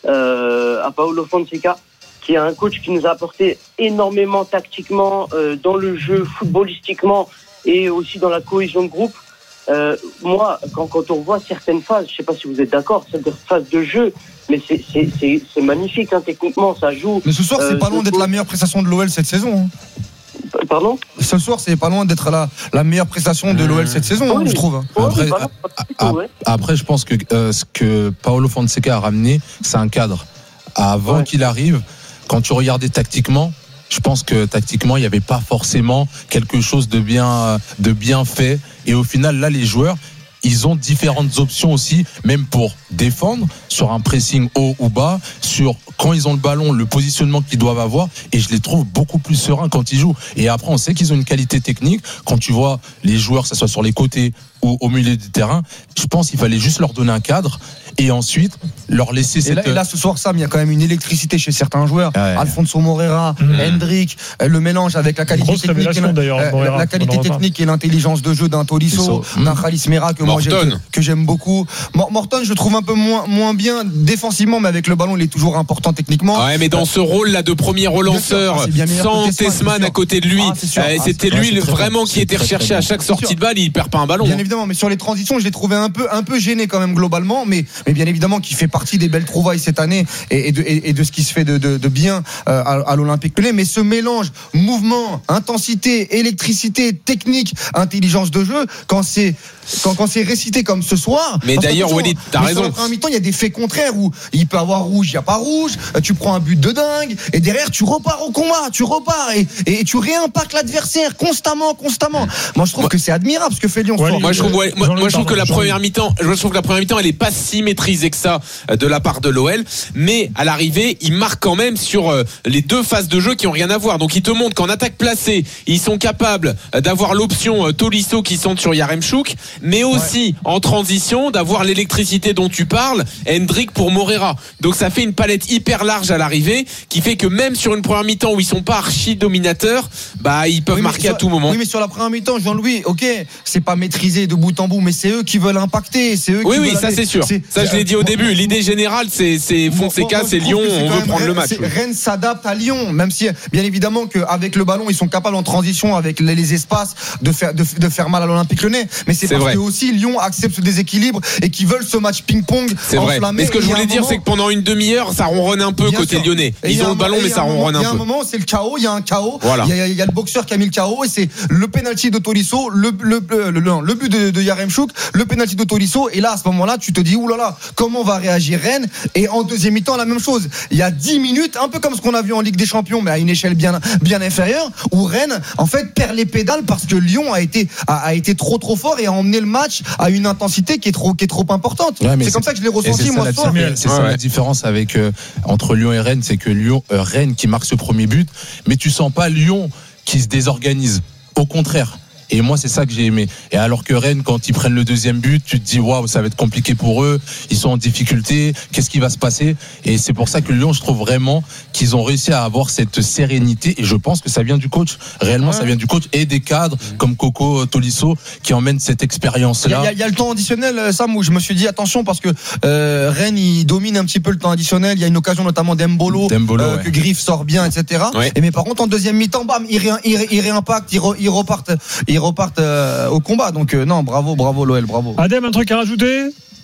euh, à Paulo Fonseca, qui est un coach qui nous a apporté énormément tactiquement euh, dans le jeu, footballistiquement et aussi dans la cohésion de groupe. Euh, moi, quand, quand on voit certaines phases, je sais pas si vous êtes d'accord, cette phase de jeu, mais c'est, c'est, c'est, c'est magnifique, hein, techniquement, ça joue. Mais ce soir, c'est Euh, pas loin d'être la meilleure prestation de l'O L cette saison. hein. Pardon ? Ce soir, c'est pas loin d'être la, la meilleure prestation de l'O L cette saison, hein, Oui. je trouve. hein. Ouais, Après, c'est pas mal, pas du tout, ouais. Après, je pense que euh, ce que Paulo Fonseca a ramené, c'est un cadre. Avant Ouais. qu'il arrive, quand tu regardais tactiquement, je pense que tactiquement, il n'y avait pas forcément quelque chose de bien, de bien fait. Et au final, là, les joueurs, ils ont différentes options aussi, même pour défendre sur un pressing haut ou bas, sur quand ils ont le ballon, le positionnement qu'ils doivent avoir. Et je les trouve beaucoup plus sereins quand ils jouent. Et après, on sait qu'ils ont une qualité technique. Quand tu vois les joueurs, que ce soit sur les côtés ou au milieu du terrain, je pense qu'il fallait juste leur donner un cadre et ensuite leur laisser Et cette... là, et là, ce soir, Sam, il y a quand même une électricité chez certains joueurs. Ouais. Alfonso Moreira, Mmh. Hendrick, euh, le mélange avec la qualité Grosse technique, et révélation, la, d'ailleurs, euh, Moreira, la qualité on en reparle. technique et l'intelligence de jeu d'un Tolisso, Tolisso. d'un Khalis Mera que moi j'ai- Morton. que, que j'aime beaucoup. Mor- Morton, je le trouve un peu moins moins bien défensivement, mais avec le ballon, il est toujours important techniquement. Ouais, mais dans ce rôle-là de premier relanceur, Bien sûr, c'est bien meilleur sans que Tessman, Tessman bien à sûr. côté de lui, Ah, c'est sûr. euh, Ah, c'était c'est- lui ouais, le- c'est très vraiment bon. qui C'est était très, recherché très à bon. chaque C'est sortie sûr. de balle. Il perd pas un ballon. Bien évidemment, mais sur les transitions, je l'ai trouvé un peu, un peu gêné quand même globalement, mais, mais bien évidemment qui fait partie des belles trouvailles cette année et, et, de, et, et de ce qui se fait de, de, de bien euh, à, à l'Olympique Lyonnais. Mais ce mélange mouvement, intensité, électricité, technique, intelligence de jeu, quand c'est quand, quand c'est récité comme ce soir. Mais parce que d'ailleurs, attention, Walid, t'as mais raison. Sur la première mi-temps, il y a des faits contraires où il peut avoir rouge, il n'y a pas rouge. Tu prends un but de dingue et derrière tu repars au combat, tu repars et, et tu réimpactes l'adversaire constamment, constamment. Moi, je trouve Moi- que c'est admirable ce que fait Lyon. ce Ouais, soir. Moi je trouve, ouais, moi, Jean-Louis, moi, je trouve que la pardon, première Jean-Louis. mi-temps, je trouve que la première mi-temps, elle est pas si maîtrisée que ça euh, de la part de l'O L, mais à l'arrivée, ils marquent quand même sur euh, les deux phases de jeu qui ont rien à voir. Donc ils te montrent qu'en attaque placée, ils sont capables euh, d'avoir l'option euh, Tolisso qui centre sur Yaremchuk, mais aussi en transition d'avoir l'électricité dont tu parles, Hendrick pour Moreira. Donc ça fait une palette hyper large à l'arrivée qui fait que même sur une première mi-temps où ils sont pas archi dominateurs, bah ils peuvent Oui, mais marquer sur- à tout moment. Oui, mais sur la première mi-temps, Jean-Louis, ok, c'est pas maîtrisé de bout en bout, mais c'est eux qui veulent impacter, c'est eux Oui, qui oui, veulent ça aller- c'est sûr. Ça, je l'ai dit au moi- début. L'idée générale, c'est, c'est moi- Fonseca, moi, c'est je trouve Lyon, que c'est on quand veut même prendre le Rennes- match. c'est- oui. Rennes s'adapte à Lyon, même si, bien évidemment, qu'avec le ballon, ils sont capables en transition avec les, les espaces de faire, de, de faire mal à l'Olympique Lyonnais. Mais c'est, C'est parce vrai. que aussi Lyon accepte ce déséquilibre et qu'ils veulent ce match ping-pong. C'est vrai. enflammé. Mais ce que je Et à un voulais dire, moment- c'est que pendant une demi-heure, ça ronronne un peu Bien côté sûr. lyonnais. Et il y Ils a ont un le ballon, moment- mais et il y a ça un moment- ronronne Il y a un un peu. moment, c'est le chaos, il y a un chaos. Voilà. Il y a, il y a le boxeur qui a mis le chaos et c'est le penalty de Tolisso, le, le, le, le, le but de, de Yaremchuk, le penalty de Tolisso. Et là, à ce moment-là, tu te dis, oulala, comment va réagir Rennes? Et en deuxième mi-temps, la même chose. Il y a dix minutes, un peu comme ce qu'on a vu en Ligue des Champions, mais à une échelle bien, bien inférieure, où Rennes, en fait, perd les pédales parce que Lyon a été, a, a été trop, trop fort et a emmené le match à une intensité qui est trop, qui est trop importante. Ouais, mais c'est comme ça que je l'ai Et ressenti, c'est ça, moi, la, ce soir. di- c'est ça Ouais, la ouais. différence avec euh, entre Lyon et Rennes, c'est que Lyon, euh, Rennes qui marque ce premier but, mais tu sens pas Lyon qui se désorganise. Au contraire. Et moi, c'est ça que j'ai aimé. Et alors que Rennes, quand ils prennent le deuxième but, tu te dis, waouh, ça va être compliqué pour eux. Ils sont en difficulté. Qu'est-ce qui va se passer? Et c'est pour ça que Lyon, je trouve vraiment qu'ils ont réussi à avoir cette sérénité. Et je pense que ça vient du coach. Réellement, Ouais. ça vient du coach et des cadres comme Coco Tolisso qui emmènent cette Il y, a, expérience-là. il y a- il y a le temps additionnel, euh, Sam, où je me suis dit attention parce que euh, Rennes il domine un petit peu le temps additionnel. Il y a une occasion notamment d'Embolo, D'Embolo, euh, ouais. que Griff sort bien, et cetera. Ouais. Et mais par contre en deuxième mi-temps, bam, il, ré, il, ré- il réimpacte, il, re- il repartent, ils repartent euh, au combat. Donc euh, non, bravo, bravo l'O L, bravo. Adem, un truc à rajouter?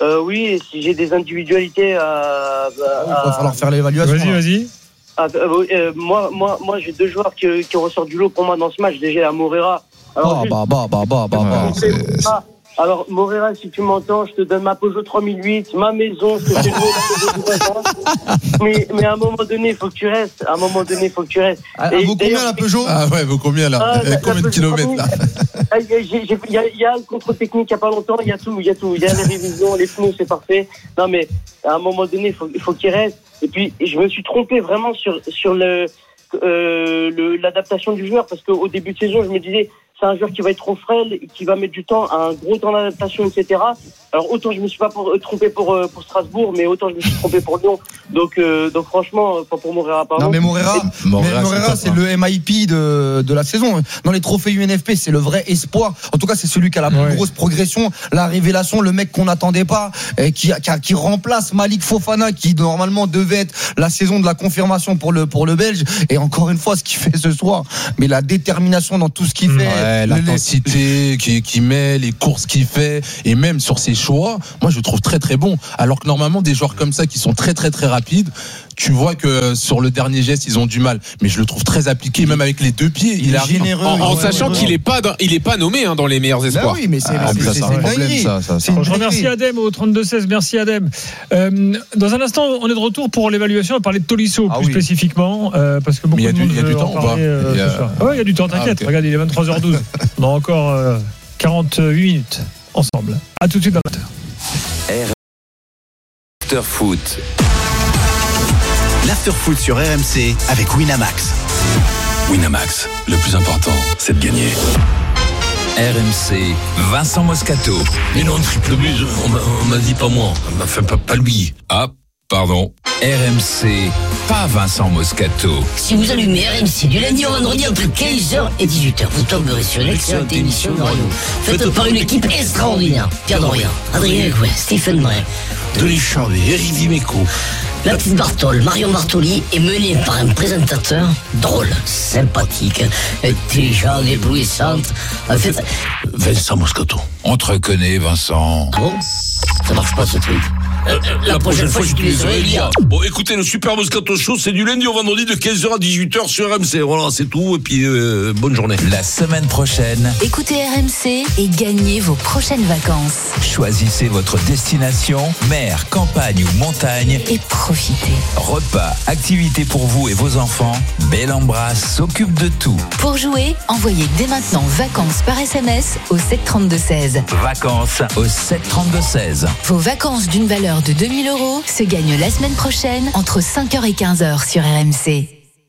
Euh, oui, si j'ai des individualités à, à, Il va falloir faire l'évaluation. Vas-y, vas-y. à, euh, moi, moi, moi, j'ai deux joueurs qui, qui ressortent du lot pour moi dans ce match. Déjà, à Moreira. Alors, bah, juste, bah, bah, bah, bah, bah, bah. c'est- ah, alors, Moreira, si tu m'entends, je te donne ma Peugeot trois mille huit, ma maison, je te fais jouer la Peugeot du voisin. mais, mais à un moment donné, il faut que tu restes. À un moment donné, il faut que tu restes. Elle Et vaut combien la Peugeot? Ah ouais, vaut combien là Ah, Il y a la- combien la de Peugeot kilomètres là Ah, Il y, a- j'ai- j'ai- il y a, il y a le contrôle technique il n'y a pas longtemps, il y a tout, il y a tout. Il y a les révisions, les pneus, c'est parfait. Non, mais à un moment donné, il faut, il faut qu'il reste. Et puis, je me suis trompé vraiment sur, sur le, euh, le, l'adaptation du joueur, parce qu'au début de saison, je me disais, c'est un joueur qui va être trop frêle, qui va mettre du temps, un gros temps d'adaptation, et cetera. Alors, autant je me suis pas pour, trompé pour, euh, pour Strasbourg, mais autant je me suis trompé pour Lyon. Donc, euh, donc franchement, pas pour Moreira, pardon. Non mais Moreira, Et- Moreira, Moreira, Moreira, c'est c'est top, le M I P de, de la saison. Dans les trophées U N F P, c'est le vrai espoir. En tout cas, c'est celui qui a la plus Ouais. grosse progression, la révélation, le mec qu'on n'attendait pas, et qui, qui, qui remplace Malik Fofana, qui normalement devait être la saison de la confirmation pour le pour le Belge. Et encore une fois, ce qu'il fait ce soir, mais la détermination dans tout ce qu'il fait, Ouais, le- l'intensité qui, qui met, les courses qu'il fait, et même sur ses choix, moi je le trouve très très bon. Alors que normalement des joueurs comme ça qui sont très très très rapides, tu vois que sur le dernier geste ils ont du mal. Mais je le trouve très appliqué, même avec les deux pieds. Il, il est arrive généreux. En, en Ouais, sachant ouais, qu'il ouais. est pas dans- il est pas nommé hein, dans les meilleurs Bah espoirs. oui, mais c'est Ah, c'est- ça, c'est c'est un une problème, dinguerie. ça, ça, ça. C'est une Je remercie dinguerie. Adem au trente-deux seize. Merci Adem. Euh, dans un instant, on est de retour pour l'évaluation. On va parler de Tolisso Ah plus oui. spécifiquement, euh, parce que beaucoup Mais il y a de du- monde il y a du veut en temps ou parler, pas euh, Il y a- ce soir. Ah ouais, il y a du temps, t'inquiète. Ah, ok. Regarde, il est vingt-trois heures douze. On a encore euh, quarante-huit minutes ensemble. À tout de suite dans l'amateur. After Foot. L'Afterfoot sur R M C avec Winamax. Winamax, le plus important, c'est de gagner. R M C, Vincent Moscato. Mais non, triple but, on m'a, on m'a dit pas moi. Enfin, pas, pas lui. Ah, pardon. R M C, pas Vincent Moscato. Si vous allumez R M C du lundi au vendredi entre quinze heures et dix-huit heures, vous tomberez sur une excellente émission de radio faite par une équipe extraordinaire. Pierre Dorian, Adrien Gouin, Stephen Bray, Denis Charvet, Eric Dimeco. la petite Bartoli, Marion Bartoli est menée par un présentateur drôle, sympathique, intelligent, éblouissante. En fait, Vincent Moscato. On te reconnaît, Vincent. ah bon, ça marche pas ce truc. Euh, euh, la, prochaine fois, j'utiliserai Elia. Bon, écoutez, le Super Moscato Show, c'est du lundi au vendredi de quinze heures à dix-huit heures sur R M C. Voilà, c'est tout. Et puis, euh, bonne journée. La semaine prochaine, Écoutez R M C et gagnez vos prochaines vacances. choisissez votre destination, mer, campagne ou montagne. Et profitez. Repas, activités pour vous et vos enfants. Belle Embrasse s'occupe de tout. Pour jouer, envoyez dès maintenant vacances par S M S au sept trente-deux seize. Vacances au sept trente-deux seize. Vos vacances d'une valeur de deux mille euros se gagnent la semaine prochaine entre cinq heures et quinze heures sur R M C.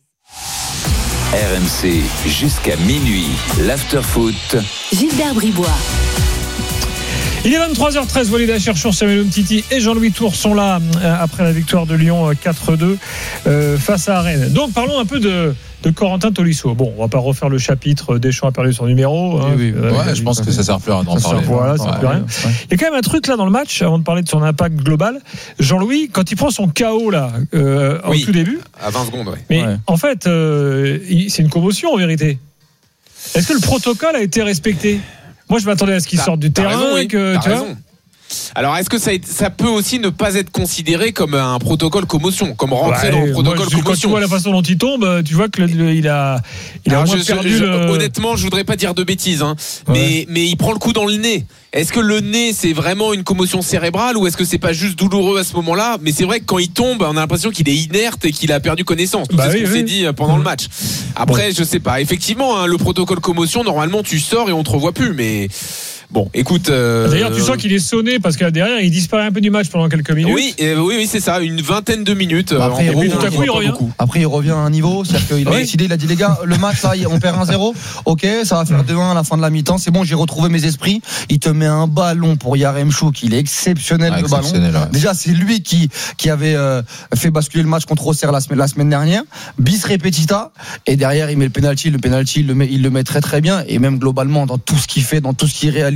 R M C jusqu'à minuit. L'Afterfoot. Gilbert Bribois. Il est vingt-trois heures treize, Walid Acharchour, Samuel Umtiti et Jean-Louis Tour sont là euh, après la victoire de Lyon euh, quatre deux euh, face à Rennes. Donc parlons un peu de, de Corentin Tolisso. Bon, on va pas refaire le chapitre Deschamps a perdu son numéro. Hein, Oui, oui. euh, Ouais, je pense que ça sert plus à rien d'en ça sert- parler. Voilà, ça sert Ouais. plus à rien. Il y a quand même un truc là dans le match, avant de parler de son impact global. Jean-Louis, quand il prend son K O là, euh, Oui. au tout début, À vingt secondes, ouais. mais Ouais. en fait, euh, il- c'est une commotion en vérité. Est-ce que le protocole a été respecté ? Moi, je m'attendais à ce qu'il T'as- sorte du t'as terrain, raison, oui. que T'as tu vois. raison. Alors, est-ce que ça, ça peut aussi ne pas être considéré comme un protocole commotion, comme rentrer Ouais, dans le protocole moi, je- quand tu commotion? vois la façon dont il tombe, tu vois que le- le- il a, il a Alors, au moins je- je- perdu je- le... Honnêtement, je voudrais pas dire de bêtises, hein, Ouais. mais, mais il prend le coup dans le nez. Est-ce que le nez, c'est vraiment une commotion cérébrale ou est-ce que c'est pas juste douloureux à ce moment-là? Mais c'est vrai que quand il tombe, on a l'impression qu'il est inerte et qu'il a perdu connaissance. Tout Bah c'est oui, ce qu'on oui. s'est dit pendant le match. Après, je sais pas. Effectivement, hein, le protocole commotion, normalement, tu sors et on te revoit plus, mais bon, écoute. euh, D'ailleurs, tu sens qu'il est sonné parce que derrière, il disparaît un peu du match pendant quelques minutes. Oui, euh, oui, oui, c'est ça, une vingtaine de minutes. Bah, après, en gros, et puis, tout à on coup, voit il pas revient. beaucoup. Après, il revient à un niveau, c'est-à-dire qu'il a Oui. décidé, il a dit les gars, le match là, on perd un zéro, ok, ça va faire deux un à la fin de la mi-temps, c'est bon, j'ai retrouvé mes esprits. Il te met un ballon pour Yaremchuk, il est exceptionnel Ah, le exceptionnel, ballon. ouais. Déjà, c'est lui qui qui avait euh, fait basculer le match contre Auxerre la semaine la semaine dernière, bis repetita, et derrière il met le penalty, le penalty il le met il le met très très bien, et même globalement dans tout ce qu'il fait, dans tout ce qu'il réalise.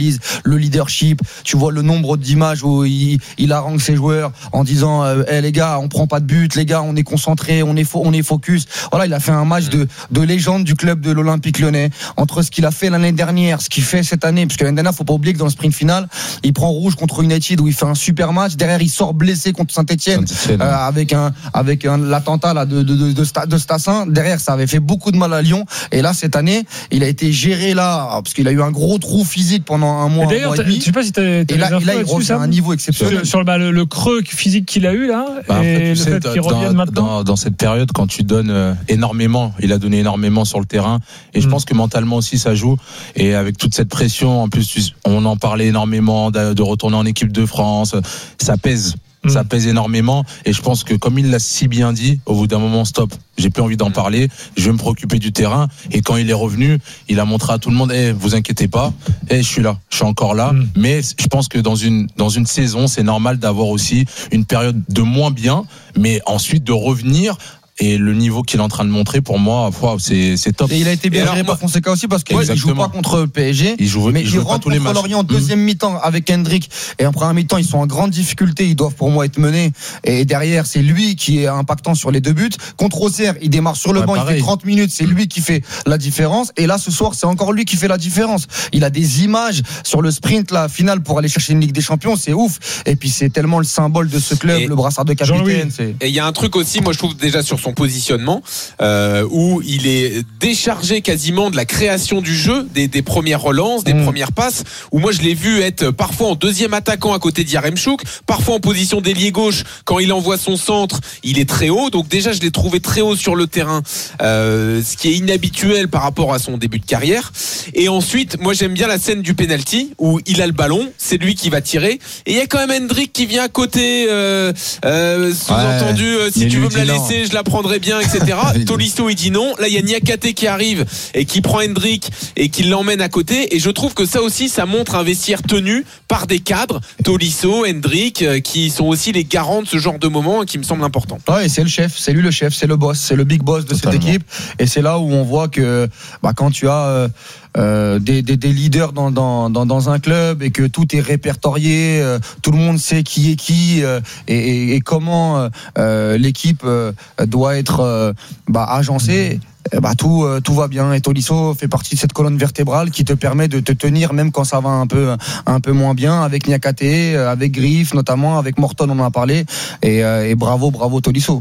l'analyse, le leadership. Tu vois le nombre d'images où il, il harangue ses joueurs en disant euh, hey, les gars, on prend pas de but, les gars, on est concentré, on est fo- on est focus. Voilà, il a fait un match de de légende du club de l'Olympique Lyonnais. Entre ce qu'il a fait l'année dernière, ce qu'il fait cette année, parce que l'année dernière, faut pas oublier que dans le sprint final, il prend rouge contre United où il fait un super match. Derrière, il sort blessé contre Saint-Etienne euh, avec un avec un l'attentat là de de de, de, Sta, de Stassin. Derrière, ça avait fait beaucoup de mal à Lyon. Et là, cette année, il a été géré là parce qu'il a eu un gros trou physique pendant un mois. D'ailleurs, un mois et demi. je sais pas si t'as, t'as et là, des et là il revient à un niveau exceptionnel. Sur, sur bah, le, le creux physique qu'il a eu là, bah, et en fait, le sais, fait qu'il dans, revienne maintenant. Dans, dans cette période, quand tu donnes euh, énormément, il a donné énormément sur le terrain, et mmh. je pense que mentalement aussi ça joue. Et avec toute cette pression, en plus, tu, on en parlait énormément de, de retourner en équipe de France, ça pèse. Ça pèse énormément, et je pense que comme il l'a si bien dit, au bout d'un moment, stop, j'ai plus envie d'en parler, je vais me préoccuper du terrain. Et quand il est revenu, il a montré à tout le monde, eh, vous inquiétez pas, eh, je suis là, je suis encore là. Mm. Mais je pense que dans une dans une saison, c'est normal d'avoir aussi une période de moins bien, mais ensuite de revenir. Et le niveau qu'il est en train de montrer, pour moi, wow, c'est, c'est top. Et il a été bien géré par Fonseca aussi parce qu'il ne joue pas contre le P S G. Il joue, mais il il joue rentre pas tous les contre matchs. Lorient en deuxième mmh. mi-temps avec Hendrick. Et en première mi-temps, ils sont en grande difficulté. Ils doivent pour moi être menés. Et derrière, c'est lui qui est impactant sur les deux buts. Contre Auxerre, il démarre sur le ouais, banc. Pareil. Il fait trente minutes. C'est lui qui fait la différence. Et là, ce soir, c'est encore lui qui fait la différence. Il a des images sur le sprint, la finale pour aller chercher une Ligue des Champions. C'est ouf. Et puis, c'est tellement le symbole de ce club, et le brassard de capitaine. C'est... Et il y a un truc aussi, moi, je trouve déjà sur son positionnement. Euh, où il est déchargé quasiment de la création du jeu, des, des premières relances, des mmh. premières passes, où moi je l'ai vu être parfois en deuxième attaquant à côté d'Yaremchuk, parfois en position d'ailier gauche, quand il envoie son centre, il est très haut, donc déjà je l'ai trouvé très haut sur le terrain, euh, ce qui est inhabituel par rapport à son début de carrière. Et ensuite, moi j'aime bien la scène du penalty, où il a le ballon, c'est lui qui va tirer, et il y a quand même Hendrick qui vient à côté, euh, euh, sous-entendu, euh, si tu veux me la laisser, non. je la prendrai bien, et cetera. Tolisso il dit non, là il y a Niakate qui arrive et qui prend Hendrick et qui l'emmène à côté, et je trouve que ça aussi ça montre un vestiaire tenu par des cadres, Tolisso, Hendrick, qui sont aussi les garants de ce genre de moment qui me semble important. Ouais, et c'est le chef, c'est lui le chef, c'est le boss, c'est le big boss de Totalement. Cette équipe, et c'est là où on voit que bah, quand tu as euh, Euh, des, des, des leaders dans, dans, dans, dans un club et que tout est répertorié, euh, tout le monde sait qui est qui euh, et, et, et comment euh, l'équipe euh, doit être euh, bah, agencée. Bah tout euh, tout va bien, et Tolisso fait partie de cette colonne vertébrale qui te permet de te tenir même quand ça va un peu un peu moins bien, avec Niakate, avec Griff notamment, avec Morton on en a parlé, et, euh, et bravo bravo Tolisso.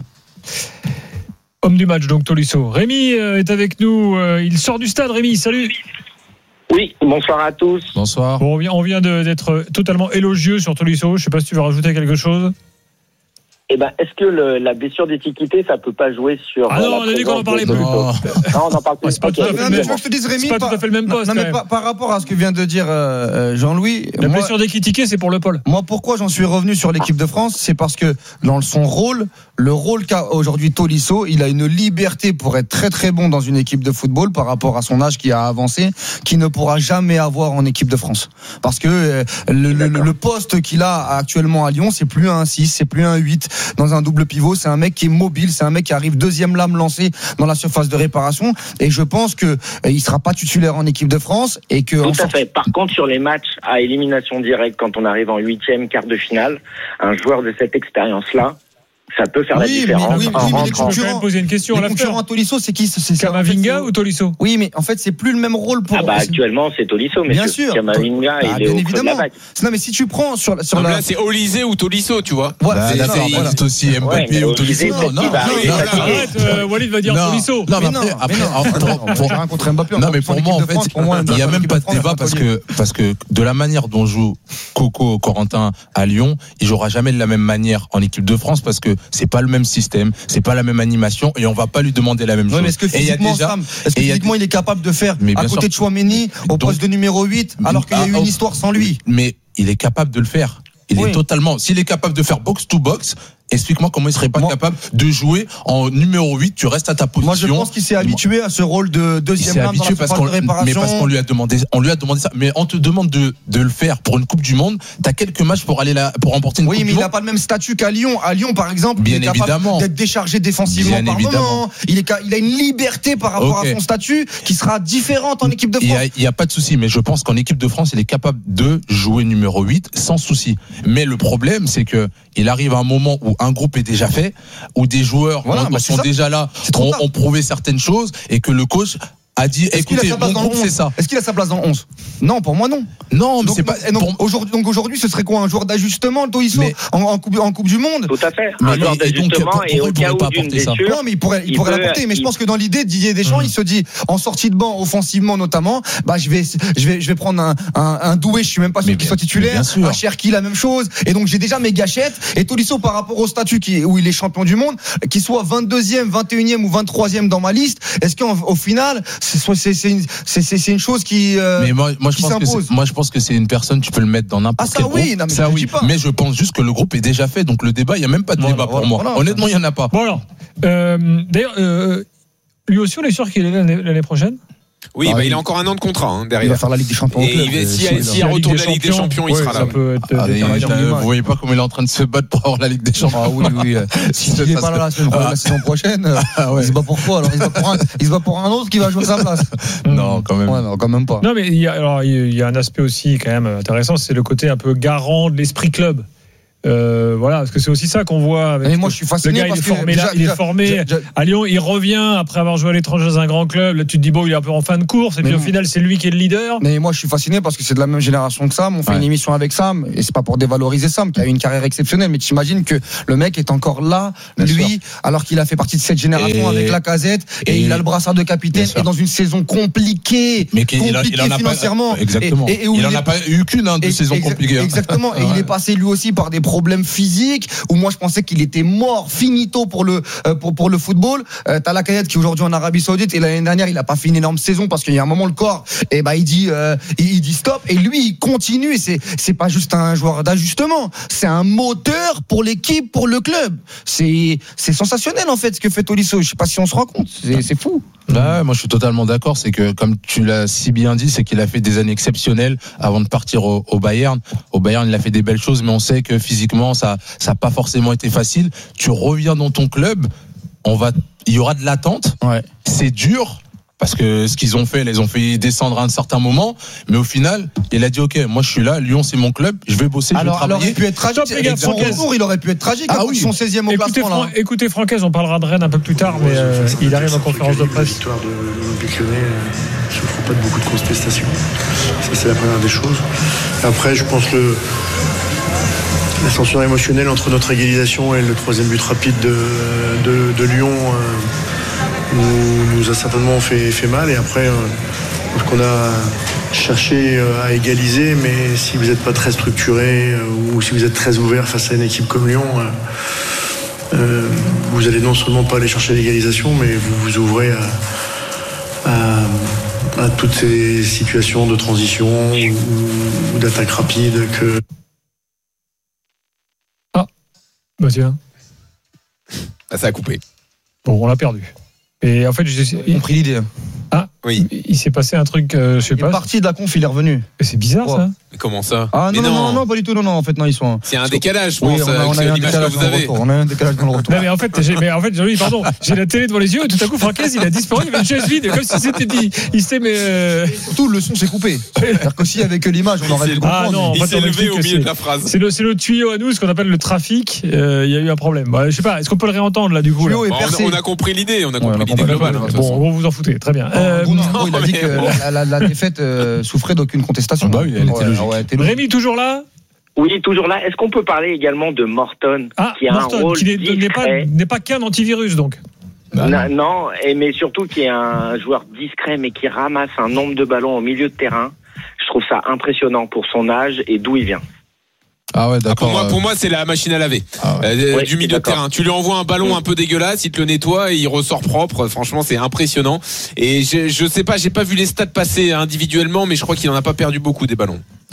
Homme du match donc Tolisso. Rémi est avec nous, il sort du stade. Rémi, salut. Oui, bonsoir à tous. Bonsoir. Bon, on vient, on vient de, d'être totalement élogieux sur Tolisso. Je sais pas si tu veux rajouter quelque chose. Eh ben, est-ce que le, la blessure d'étiquité, ça peut pas jouer sur Ah non, on a dit qu'on en parlait plus. Non, on en parle plus. C'est pas tout à fait, mais je te dis, Rémi, c'est pas tout à fait le même poste. Non, mais par, par rapport à ce que vient de dire euh, Jean-Louis, la moi, blessure d'équitiqué, c'est pour le pôle. Moi, pourquoi j'en suis revenu sur l'équipe de France, c'est parce que dans son rôle, le rôle qu'a aujourd'hui Tolisso, il a une liberté pour être très très bon dans une équipe de football par rapport à son âge qui a avancé, qui ne pourra jamais avoir en équipe de France. Parce que euh, le, le, le poste qu'il a actuellement à Lyon, c'est plus un six, c'est plus un huit dans un double pivot. C'est un mec qui est mobile, c'est un mec qui arrive deuxième lame lancée dans la surface de réparation, et je pense que euh, il sera pas titulaire en équipe de France, et que tout à fait. Par contre, sur les matchs à élimination directe, quand on arrive en huitième, quart de finale, un joueur de cette expérience-là, ça peut faire oui, la différence. Mais, oui, oui, mais les concurrents, je vais même poser une question. Les concurrents à Tolisso, c'est qui? C'est Kamavinga en fait, ou Tolisso? Oui, mais en fait, c'est plus le même rôle pour. Ah bah actuellement, c'est Tolisso, mais bien sûr. Kamavinga, bah, il est au creux de la vague. Non, mais si tu prends sur sur non, la. Là, c'est Olysée ou Tolisso, tu vois. Voilà, bah, là, c'est voilà. aussi Mbappé ouais, ou Tolisso. Non, non, non. Arrête, euh, Walid va dire non, Tolisso. Non, mais après, après, pour rencontrer Mbappé. Non, mais pour moi, en fait, il y a même pas de débat parce que parce que de la manière dont joue Coco Corentin à Lyon, il jouera jamais de la même manière en équipe de France parce que c'est pas le même système, c'est pas la même animation, et on va pas lui demander la même chose. Ouais, mais est-ce que physiquement, déjà, Sam, est-ce que physiquement il est capable de faire à côté sûr. de Chouameni au poste de numéro huit, alors qu'il y a eu une histoire sans lui? Mais il est capable de le faire. Il oui. est totalement. S'il est capable de faire box to box, Explique-moi comment il serait pas moi, capable de jouer en numéro huit. Tu restes à ta position. Moi, je pense qu'il s'est habitué à ce rôle de deuxième lame dans la parce qu'on, de réparation. Mais parce qu'on lui a demandé, on lui a demandé ça. Mais on te demande de, de le faire pour une Coupe du Monde. T'as quelques matchs pour aller là, pour remporter une oui, Coupe du Monde. Oui, mais il n'a pas le même statut qu'à Lyon. À Lyon, par exemple, bien il est évidemment. capable d'être déchargé défensivement bien par évidemment. moment. Il, est, il a une liberté par rapport okay. à son statut qui sera différente en équipe de France. Il n'y a, a pas de souci, mais je pense qu'en équipe de France, il est capable de jouer numéro huit sans souci. Mais le problème, c'est que il arrive à un moment où un groupe est déjà fait, où des joueurs voilà, ont, bah sont déjà là, ont, ont prouvé certaines choses, et que le coach a dit Est-ce écoutez, mon groupe c'est ça. Est-ce qu'il a sa place dans onze? Non, pour moi non. Non, mais donc, c'est pas. Donc, pour... aujourd'hui, donc aujourd'hui, ce serait quoi, un joueur d'ajustement, Tolisso, mais... en, en, coupe, en Coupe du Monde? Tout à fait. Mais, un joueur d'ajustement et, donc, et au cas où d'une blessure. Non, mais il pourrait, il, il pourrait peut, l'apporter. Mais il... je pense que dans l'idée, Didier Deschamps, mmh. il se dit en sortie de banc, offensivement notamment, bah je vais, je vais, je vais prendre un, un, un Doué. Je suis même pas sûr qu'il soit titulaire. Un Cherki, la même chose. Et donc j'ai déjà mes gâchettes. Et Tolisso, par rapport au statut qui, où il est champion du monde, qu'il soit vingt-deuxième, vingt et unième ou vingt-troisième dans ma liste, est-ce qu'au final, c'est, c'est une C'est, c'est, c'est une chose qui, euh, mais moi, moi, je qui pense s'impose. Que c'est, moi, je pense que c'est une personne, tu peux le mettre dans n'importe ah, ça quel oui, groupe. Non, mais ça je oui. dis pas. Mais je pense juste que le groupe est déjà fait. Donc le débat, il n'y a même pas de voilà, débat pour voilà, moi. Voilà, Honnêtement, il n'y en a pas. Bon alors, euh, d'ailleurs, euh, lui aussi, on est sûr qu'il est là l'année, l'année prochaine. Oui, ah, bah, il a encore un an de contrat hein, derrière. Il va faire la Ligue des Champions. Et il va, si, si, si il retourne la Ligue des Champions, il sera là. Vous voyez pas comment il est en train de se battre pour avoir la Ligue des Champions. Ah oui, oui. S'il n'est pas là la saison prochaine, il se bat pour quoi alors? Il se bat pour un autre qui va jouer sa place. Non, quand même. Non, quand même pas. Non, mais il y a, alors il y a un aspect aussi quand même intéressant, c'est le côté un peu garant de l'esprit club. Euh, voilà, parce que c'est aussi ça qu'on voit. Avec mais moi, je suis fasciné. Le gars, parce il est formé, que, là, déjà, il est déjà, formé déjà, à Lyon. Il revient après avoir joué à l'étranger dans un grand club. Là, tu te dis bon, il est un peu en fin de course. Et puis au final, c'est lui qui est le leader. Mais moi, je suis fasciné parce que c'est de la même génération que Sam. On fait ouais. une émission avec Sam, et c'est pas pour dévaloriser Sam, qui a eu une carrière exceptionnelle. Mais t'imagines que le mec est encore là, Bien lui, sûr. alors qu'il a fait partie de cette génération et avec Lacazette, et, et il a le brassard de capitaine, et dans une saison compliquée, mais compliquée il a, il en a financièrement. Pas, exactement. Et, et, et il, il en a pas eu qu'une hein, de saison compliquée. Exactement. Et il est passé lui aussi par des problèmes physiques. Où moi je pensais qu'il était mort finito pour le euh, pour pour le football. Euh, t'as Lacazette qui est aujourd'hui en Arabie Saoudite et l'année dernière il a pas fait une énorme saison parce qu'il y a un moment le corps et bah il dit euh, il, il dit stop et lui il continue et c'est c'est pas juste un joueur d'ajustement, c'est un moteur pour l'équipe, pour le club. C'est c'est sensationnel en fait ce que fait Tolisso. Je sais pas si on se rend compte, c'est c'est fou. Bah, moi je suis totalement d'accord, c'est que comme tu l'as si bien dit, c'est qu'il a fait des années exceptionnelles avant de partir au, au Bayern. Au Bayern, il a fait des belles choses, mais on sait que physiquement ça ça n'a pas forcément été facile. Tu reviens dans ton club, on va, il y aura de l'attente. Ouais. C'est dur. Parce que ce qu'ils ont fait, ils les ont fait descendre à un certain moment, mais au final, il a dit ok, moi je suis là, Lyon c'est mon club, je vais bosser, alors, je vais travailler. Il aurait pu être tragique. Top, gars, son retour, il aurait pu être tragique. Ah oui. Son seizième au écoutez, classement Fran- là. Écoutez Francaise, on parlera de Rennes un peu plus tard, mais euh, il arrive en conférence de presse. L'histoire de l'Olympique Lyonnais ne souffre pas de beaucoup de contestations. Ça c'est la première des choses. Après, je pense le l'ascenseur émotionnel entre notre égalisation et le troisième but rapide de, de, de Lyon euh, nous, nous a certainement fait, fait mal. Et après, euh, je pense qu'on a cherché à égaliser, mais si vous n'êtes pas très structuré euh, ou si vous êtes très ouvert face à une équipe comme Lyon, euh, euh, vous allez non seulement pas aller chercher l'égalisation, mais vous vous ouvrez à, à, à toutes ces situations de transition ou, ou d'attaque rapide que... Bah tiens. Ah, ça a coupé. Bon, on l'a perdu. Et en fait, j'ai compris l'idée. Ah oui. Il s'est passé un truc, euh, je sais il pas. Il est parti de la conf, il est revenu. Mais c'est bizarre oh. ça. Mais comment ça? Ah non, non, non, non, non, pas du tout, non, non, en fait, non, ils sont. C'est un décalage, je pense. Oui, on a, on a un décalage dans le retour. On a un décalage dans le retour. Non, mais en fait, j'ai, mais en fait, oui, pardon, j'ai la télé devant les yeux et tout à coup, Francaise, il a disparu, il y avait une chaise vide, comme si c'était dit. Il s'était, mais. Euh... Tout le son s'est coupé. C'est-à-dire qu'aussi avec l'image, on aurait pu comprendre. Ah non, il s'est levé au milieu de la phrase. C'est le, c'est le tuyau à nous, ce qu'on appelle le trafic. Euh, il y a eu un problème. Bah, je sais pas, est-ce qu'on peut le réentendre là, du coup là on, on a compris l'idée, on a compris ouais, l'idée globale. Bon, vous vous en foutez, très bien. Il a dit que la défaite souffrait d'aucune contestation. Bah oui, elle était logique. Rémi, toujours là? Oui, toujours là. Est-ce qu'on peut parler également de Morton, ah, qui a Morton, un rôle qui n'est, discret n'est, pas, n'est pas qu'un antivirus, donc bah, non, non et, mais surtout qui est un joueur discret, mais qui ramasse un nombre de ballons au milieu de terrain. Je trouve ça impressionnant pour son âge et d'où il vient. Ah ouais, d'accord. Ah, pour moi, pour moi, c'est la machine à laver ah ouais. euh, ouais, du milieu de terrain. Tu lui envoies un ballon mmh. un peu dégueulasse, il te le nettoie et il ressort propre. Franchement, c'est impressionnant. Et je, je sais pas, j'ai pas vu les stats passer individuellement, mais je crois qu'il en a pas perdu beaucoup des ballons.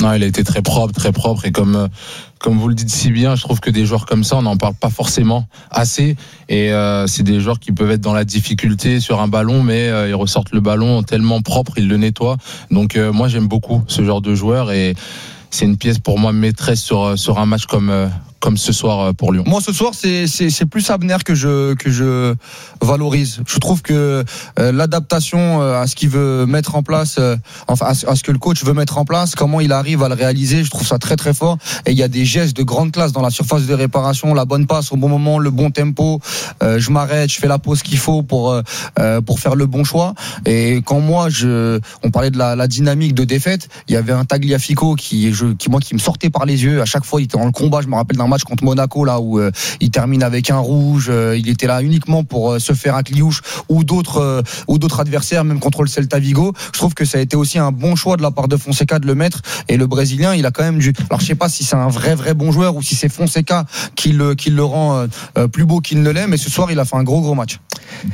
Non, il a été très propre, très propre. Et comme, comme vous le dites si bien, je trouve que des joueurs comme ça, on n'en parle pas forcément assez. Et euh, c'est des joueurs qui peuvent être dans la difficulté sur un ballon, mais euh, ils ressortent le ballon tellement propre, ils le nettoient. Donc euh, moi, j'aime beaucoup ce genre de joueur. Et c'est une pièce pour moi maîtresse sur, sur un match comme... Euh, comme ce soir pour Lyon. Moi ce soir c'est c'est c'est plus Abner que je que je valorise. Je trouve que euh, l'adaptation à ce qu'il veut mettre en place, euh, enfin à ce, à ce que le coach veut mettre en place, comment il arrive à le réaliser, je trouve ça très très fort. Et il y a des gestes de grande classe dans la surface de réparation, la bonne passe au bon moment, le bon tempo. Euh, je m'arrête, je fais la pause qu'il faut pour euh, pour faire le bon choix. Et quand moi je, on parlait de la, la dynamique de défaite, il y avait un Tagliafico qui je, qui moi qui me sortait par les yeux. À chaque fois il était dans le combat. Je me rappelle d'un match contre Monaco là où euh, il termine avec un rouge, euh, il était là uniquement pour euh, se faire un cliouche ou d'autres euh, ou d'autres adversaires, même contre le Celta Vigo. Je trouve que ça a été aussi un bon choix de la part de Fonseca de le mettre, et le Brésilien il a quand même dû, alors je sais pas si c'est un vrai vrai bon joueur ou si c'est Fonseca qui le qui le rend euh, plus beau qu'il ne l'est, mais ce soir il a fait un gros gros match.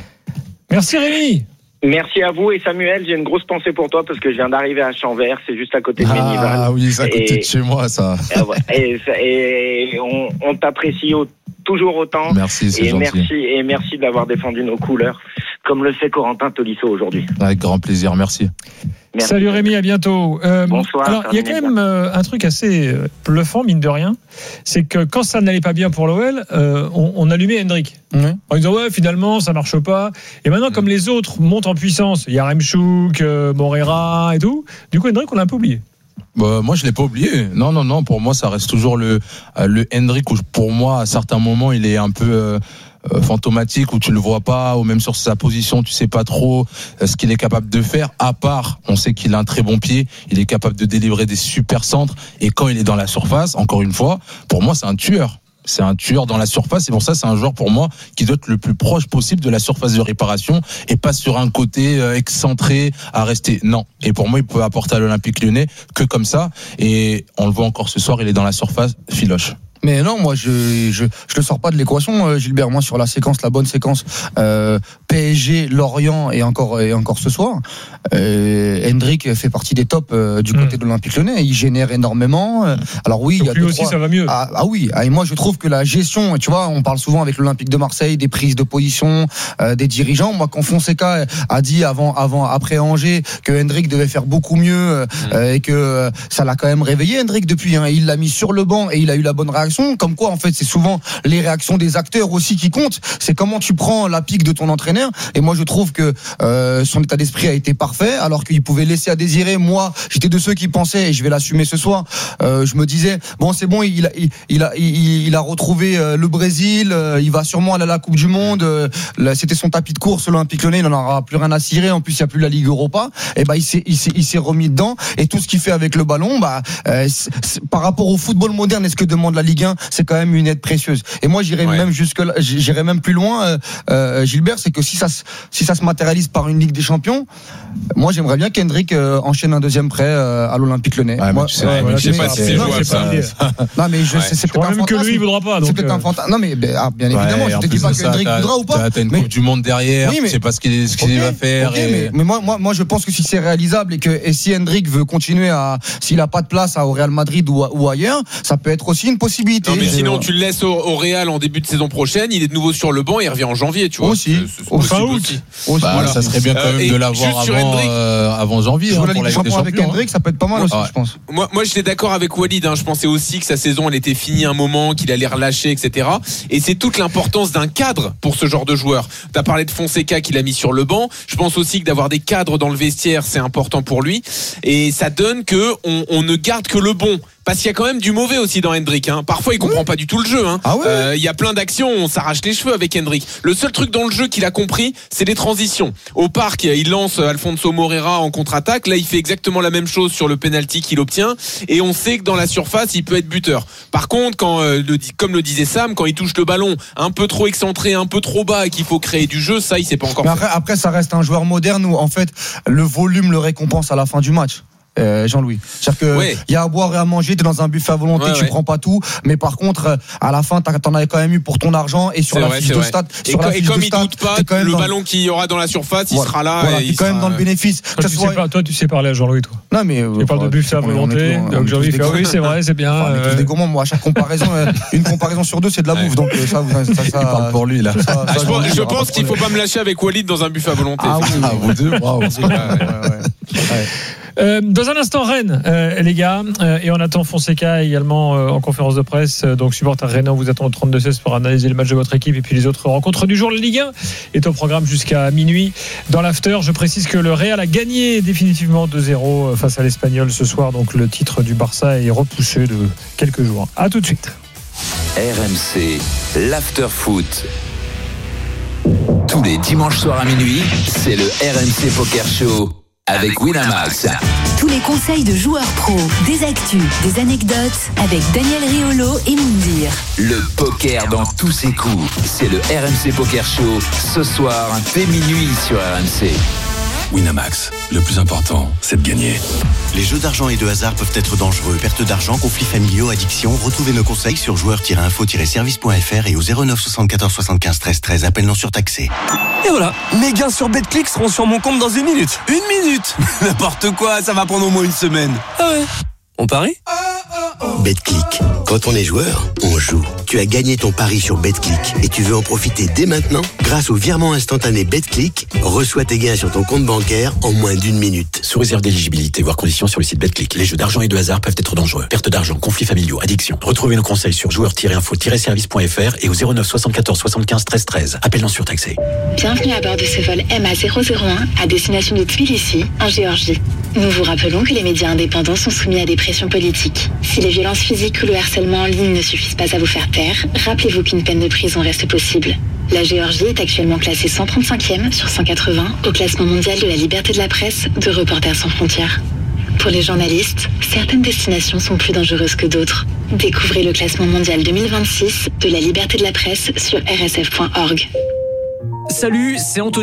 Merci Rémi. Merci à vous. Et Samuel, j'ai une grosse pensée pour toi parce que je viens d'arriver à Chambert, c'est juste à côté de Ménival. Ah oui, c'est à côté et, de chez moi ça. Et, et, et on, on t'apprécie au, toujours autant. Merci, c'est et gentil. merci et merci d'avoir défendu nos couleurs comme le fait Corentin Tolisso aujourd'hui. Avec grand plaisir, merci. Merci. Salut Rémi, à bientôt. Euh, Bonsoir. Alors, il y a quand même euh, un truc assez bluffant, mine de rien, c'est que quand ça n'allait pas bien pour l'O L, euh, on, on allumait Hendrick. Mmh. En disant ouais, finalement, ça marche pas. Et maintenant, mmh. comme les autres montent en puissance, il y a Remchouk, euh, Morera et tout. Du coup, Hendrick, on l'a un peu oublié. Bah, moi je l'ai pas oublié. Non non non, pour moi ça reste toujours le le Hendrick où pour moi à certains moments il est un peu euh, euh, fantomatique, où tu le vois pas, ou même sur sa position tu sais pas trop euh, ce qu'il est capable de faire. À part, on sait qu'il a un très bon pied, il est capable de délivrer des super centres, et quand il est dans la surface, encore une fois, pour moi c'est un tueur. C'est un tueur dans la surface, et pour ça c'est un joueur pour moi qui doit être le plus proche possible de la surface de réparation et pas sur un côté euh, excentré à rester. Non. Et pour moi il peut apporter à l'Olympique Lyonnais que comme ça, et on le voit encore ce soir, il est dans la surface, filoche. Mais non, moi je je je le sors pas de l'équation, euh, Gilbert. Moi sur la séquence, la bonne séquence, euh, P S G, Lorient et encore et encore ce soir, euh, Hendrick fait partie des tops euh, du côté mmh. de l'Olympique Lyonnais. Il génère énormément. Euh, alors oui, donc il y a lui deux, aussi trois... ça va mieux. Ah, ah oui. Ah, et moi je trouve que la gestion, tu vois, on parle souvent avec l'Olympique de Marseille des prises de position euh, des dirigeants. Moi quand Fonseca a dit avant avant après Angers que Hendrick devait faire beaucoup mieux mmh. euh, et que euh, ça l'a quand même réveillé Hendrick depuis. Hein, il l'a mis sur le banc et il a eu la bonne réaction. Comme quoi, en fait, c'est souvent les réactions des acteurs aussi qui comptent. C'est comment tu prends la pique de ton entraîneur. Et moi, je trouve que euh, son état d'esprit a été parfait, alors qu'il pouvait laisser à désirer. Moi, j'étais de ceux qui pensaient, et je vais l'assumer ce soir, euh, je me disais, bon, c'est bon, il a, il, il a, il, il a retrouvé euh, le Brésil, euh, il va sûrement aller à la Coupe du Monde. Euh, là, c'était son tapis de course, l'Olympique Lyonnais, il n'en aura plus rien à cirer. En plus, il n'y a plus la Ligue Europa. Et ben, il s'est, il s'est, il s'est remis dedans. Et tout ce qu'il fait avec le ballon, bah, euh, c'est, c'est, par rapport au football moderne et ce que demande la Ligue un, c'est quand même une aide précieuse. Et moi, j'irais ouais. même jusque là, j'irais même plus loin, euh, euh, Gilbert, c'est que si ça, si ça se matérialise par une Ligue des Champions, moi, j'aimerais bien qu'Hendrick euh, enchaîne un deuxième prêt euh, à l'Olympique Lyonnais. Ouais, moi, je sais, ouais, ouais, je sais pas si c'est jouable ça. Non, mais je, ouais. c'est, c'est je crois même que lui, il voudra pas. C'est peut-être un fantasme. Non, mais ah, bien évidemment, ouais, je te dis pas qu'Hendrick voudra ou pas. T'as une mais... Coupe du Monde derrière, oui, mais... tu sais pas ce qu'il, ce qu'il okay, va faire. Okay, et... mais, mais moi, moi, moi, je pense que si c'est réalisable et que et si Hendrick veut continuer à, s'il a pas de place à, au Real Madrid ou, ou ailleurs, ça peut être aussi une possibilité. Non, mais sinon, tu le laisses au, au Real en début de saison prochaine, il est de nouveau sur le banc et il revient en janvier, tu vois. Aussi. C'est, c'est au fin août. Aussi. Aussi. Bah, voilà. Ça serait bien quand même euh, de l'avoir avant, euh, avant janvier. Hein, pour la Ligue des Champions avec Hendrick, ça peut être pas mal aussi, ouais. je pense. Moi, moi, j'étais d'accord avec Walid. Hein. Je pensais aussi que sa saison, elle était finie un moment, qu'il allait relâcher, et cetera. Et c'est toute l'importance d'un cadre pour ce genre de joueur. T'as parlé de Fonseca qu'il a mis sur le banc. Je pense aussi que d'avoir des cadres dans le vestiaire, c'est important pour lui. Et ça donne que on, on ne garde que le bon. Parce qu'il y a quand même du mauvais aussi dans Hendrick. Hein. Parfois, il comprend oui. pas du tout le jeu. Hein. Ah ouais. euh, il y a plein d'actions, on s'arrache les cheveux avec Hendrick. Le seul truc dans le jeu qu'il a compris, c'est les transitions. Au parc, il lance Alfonso Morera en contre-attaque. Là, il fait exactement la même chose sur le penalty qu'il obtient. Et on sait que dans la surface, il peut être buteur. Par contre, quand, euh, le, comme le disait Sam, quand il touche le ballon un peu trop excentré, un peu trop bas et qu'il faut créer du jeu, ça, il sait pas encore. Mais après, après, ça reste un joueur moderne où, en fait, le volume le récompense à la fin du match. euh, Jean-Louis. C'est-à-dire que Ouais. il y a à boire et à manger, t'es dans un buffet à volonté, Ouais, tu ouais. prends pas tout, mais par contre, à la fin, t'en avais quand même eu pour ton argent et sur C'est la vrai, fiche c'est de vrai. stade. Et, sur co- la et fiche comme de il stade, doute pas, t'es quand même le dans- ballon qu'il y aura dans la surface, il Voilà. sera là. Voilà, et t'es il quand même sera- dans le bénéfice. Toi, Que tu ce sais soit- pas, toi, tu sais parler à Jean-Louis, toi. Non, mais. Tu parles de buffet à volonté. Donc Jean-Louis fait, ah oui, c'est vrai, c'est bien. On est tous euh, des gourmands. Moi, à chaque comparaison, euh, une comparaison sur deux, c'est de la bouffe. Donc, euh, ça, vous- ça, ça, Il parle pour lui là. ça, ça, Ah, je ça, pense, ça, je ça, pense ça, qu'il ça, faut pas me lâcher avec Walid dans un buffet à volonté. Ah oui, Ah, vous deux, bravo. Ouais, ouais, ouais. Ouais. Euh, dans un instant, Rennes, euh, les gars, euh, et on attend Fonseca également euh, en conférence de presse. Euh, donc, supporter Rennes, on vous attend au trente-deux seize pour analyser le match de votre équipe et puis les autres rencontres du jour. La Ligue un est au programme jusqu'à minuit. Dans l'after, je précise que le Real a gagné définitivement deux zéro face à l'Espagnol ce soir. Donc, le titre du Barça est repoussé de quelques jours. À tout de suite. R M C, l'after foot. Tous les dimanches soirs à minuit, c'est le R M C Poker Show avec Winamax. Tous les conseils de joueurs pros, des actus, des anecdotes avec Daniel Riolo et Moundir. Le poker dans tous ses coups, c'est le R M C Poker Show ce soir dès minuit sur R M C. Winamax, le plus important, c'est de gagner. Les jeux d'argent et de hasard peuvent être dangereux. Perte d'argent, conflits familiaux, addiction. Retrouvez nos conseils sur joueurs tiret info tiret service point f r et au zéro neuf soixante-quatorze soixante-quinze treize treize. Appel non surtaxé. Et voilà, mes gains sur BetClick seront sur mon compte dans une minute. Une minute N'importe quoi, ça va prendre au moins une semaine. Ah ouais. On parie ? BetClick. Quand on est joueur, on joue. Tu as gagné ton pari sur BetClick et tu veux en profiter dès maintenant ? Grâce au virement instantané BetClick, reçois tes gains sur ton compte bancaire en moins d'une minute. Sous réserve d'éligibilité, voire conditions sur le site BetClick. Les jeux d'argent et de hasard peuvent être dangereux. Perte d'argent, conflits familiaux, addiction. Retrouvez nos conseils sur joueurs tiret info tiret service point f r et au zéro neuf soixante-quatorze soixante-quinze treize treize. Appel non surtaxé. Bienvenue à bord de ce vol M A zéro zéro un à destination de Tbilissi, en Géorgie. Nous vous rappelons que les médias indépendants sont soumis à des pressions politiques. Si les violences physiques ou le harcèlement en ligne ne suffisent pas à vous faire taire, rappelez-vous qu'une peine de prison reste possible. La Géorgie est actuellement classée cent trente-cinquième sur cent quatre-vingts au classement mondial de la liberté de la presse de Reporters sans frontières. Pour les journalistes, certaines destinations sont plus dangereuses que d'autres. Découvrez le classement mondial deux mille vingt-six de la liberté de la presse sur r s f point org. Salut, c'est Anthony.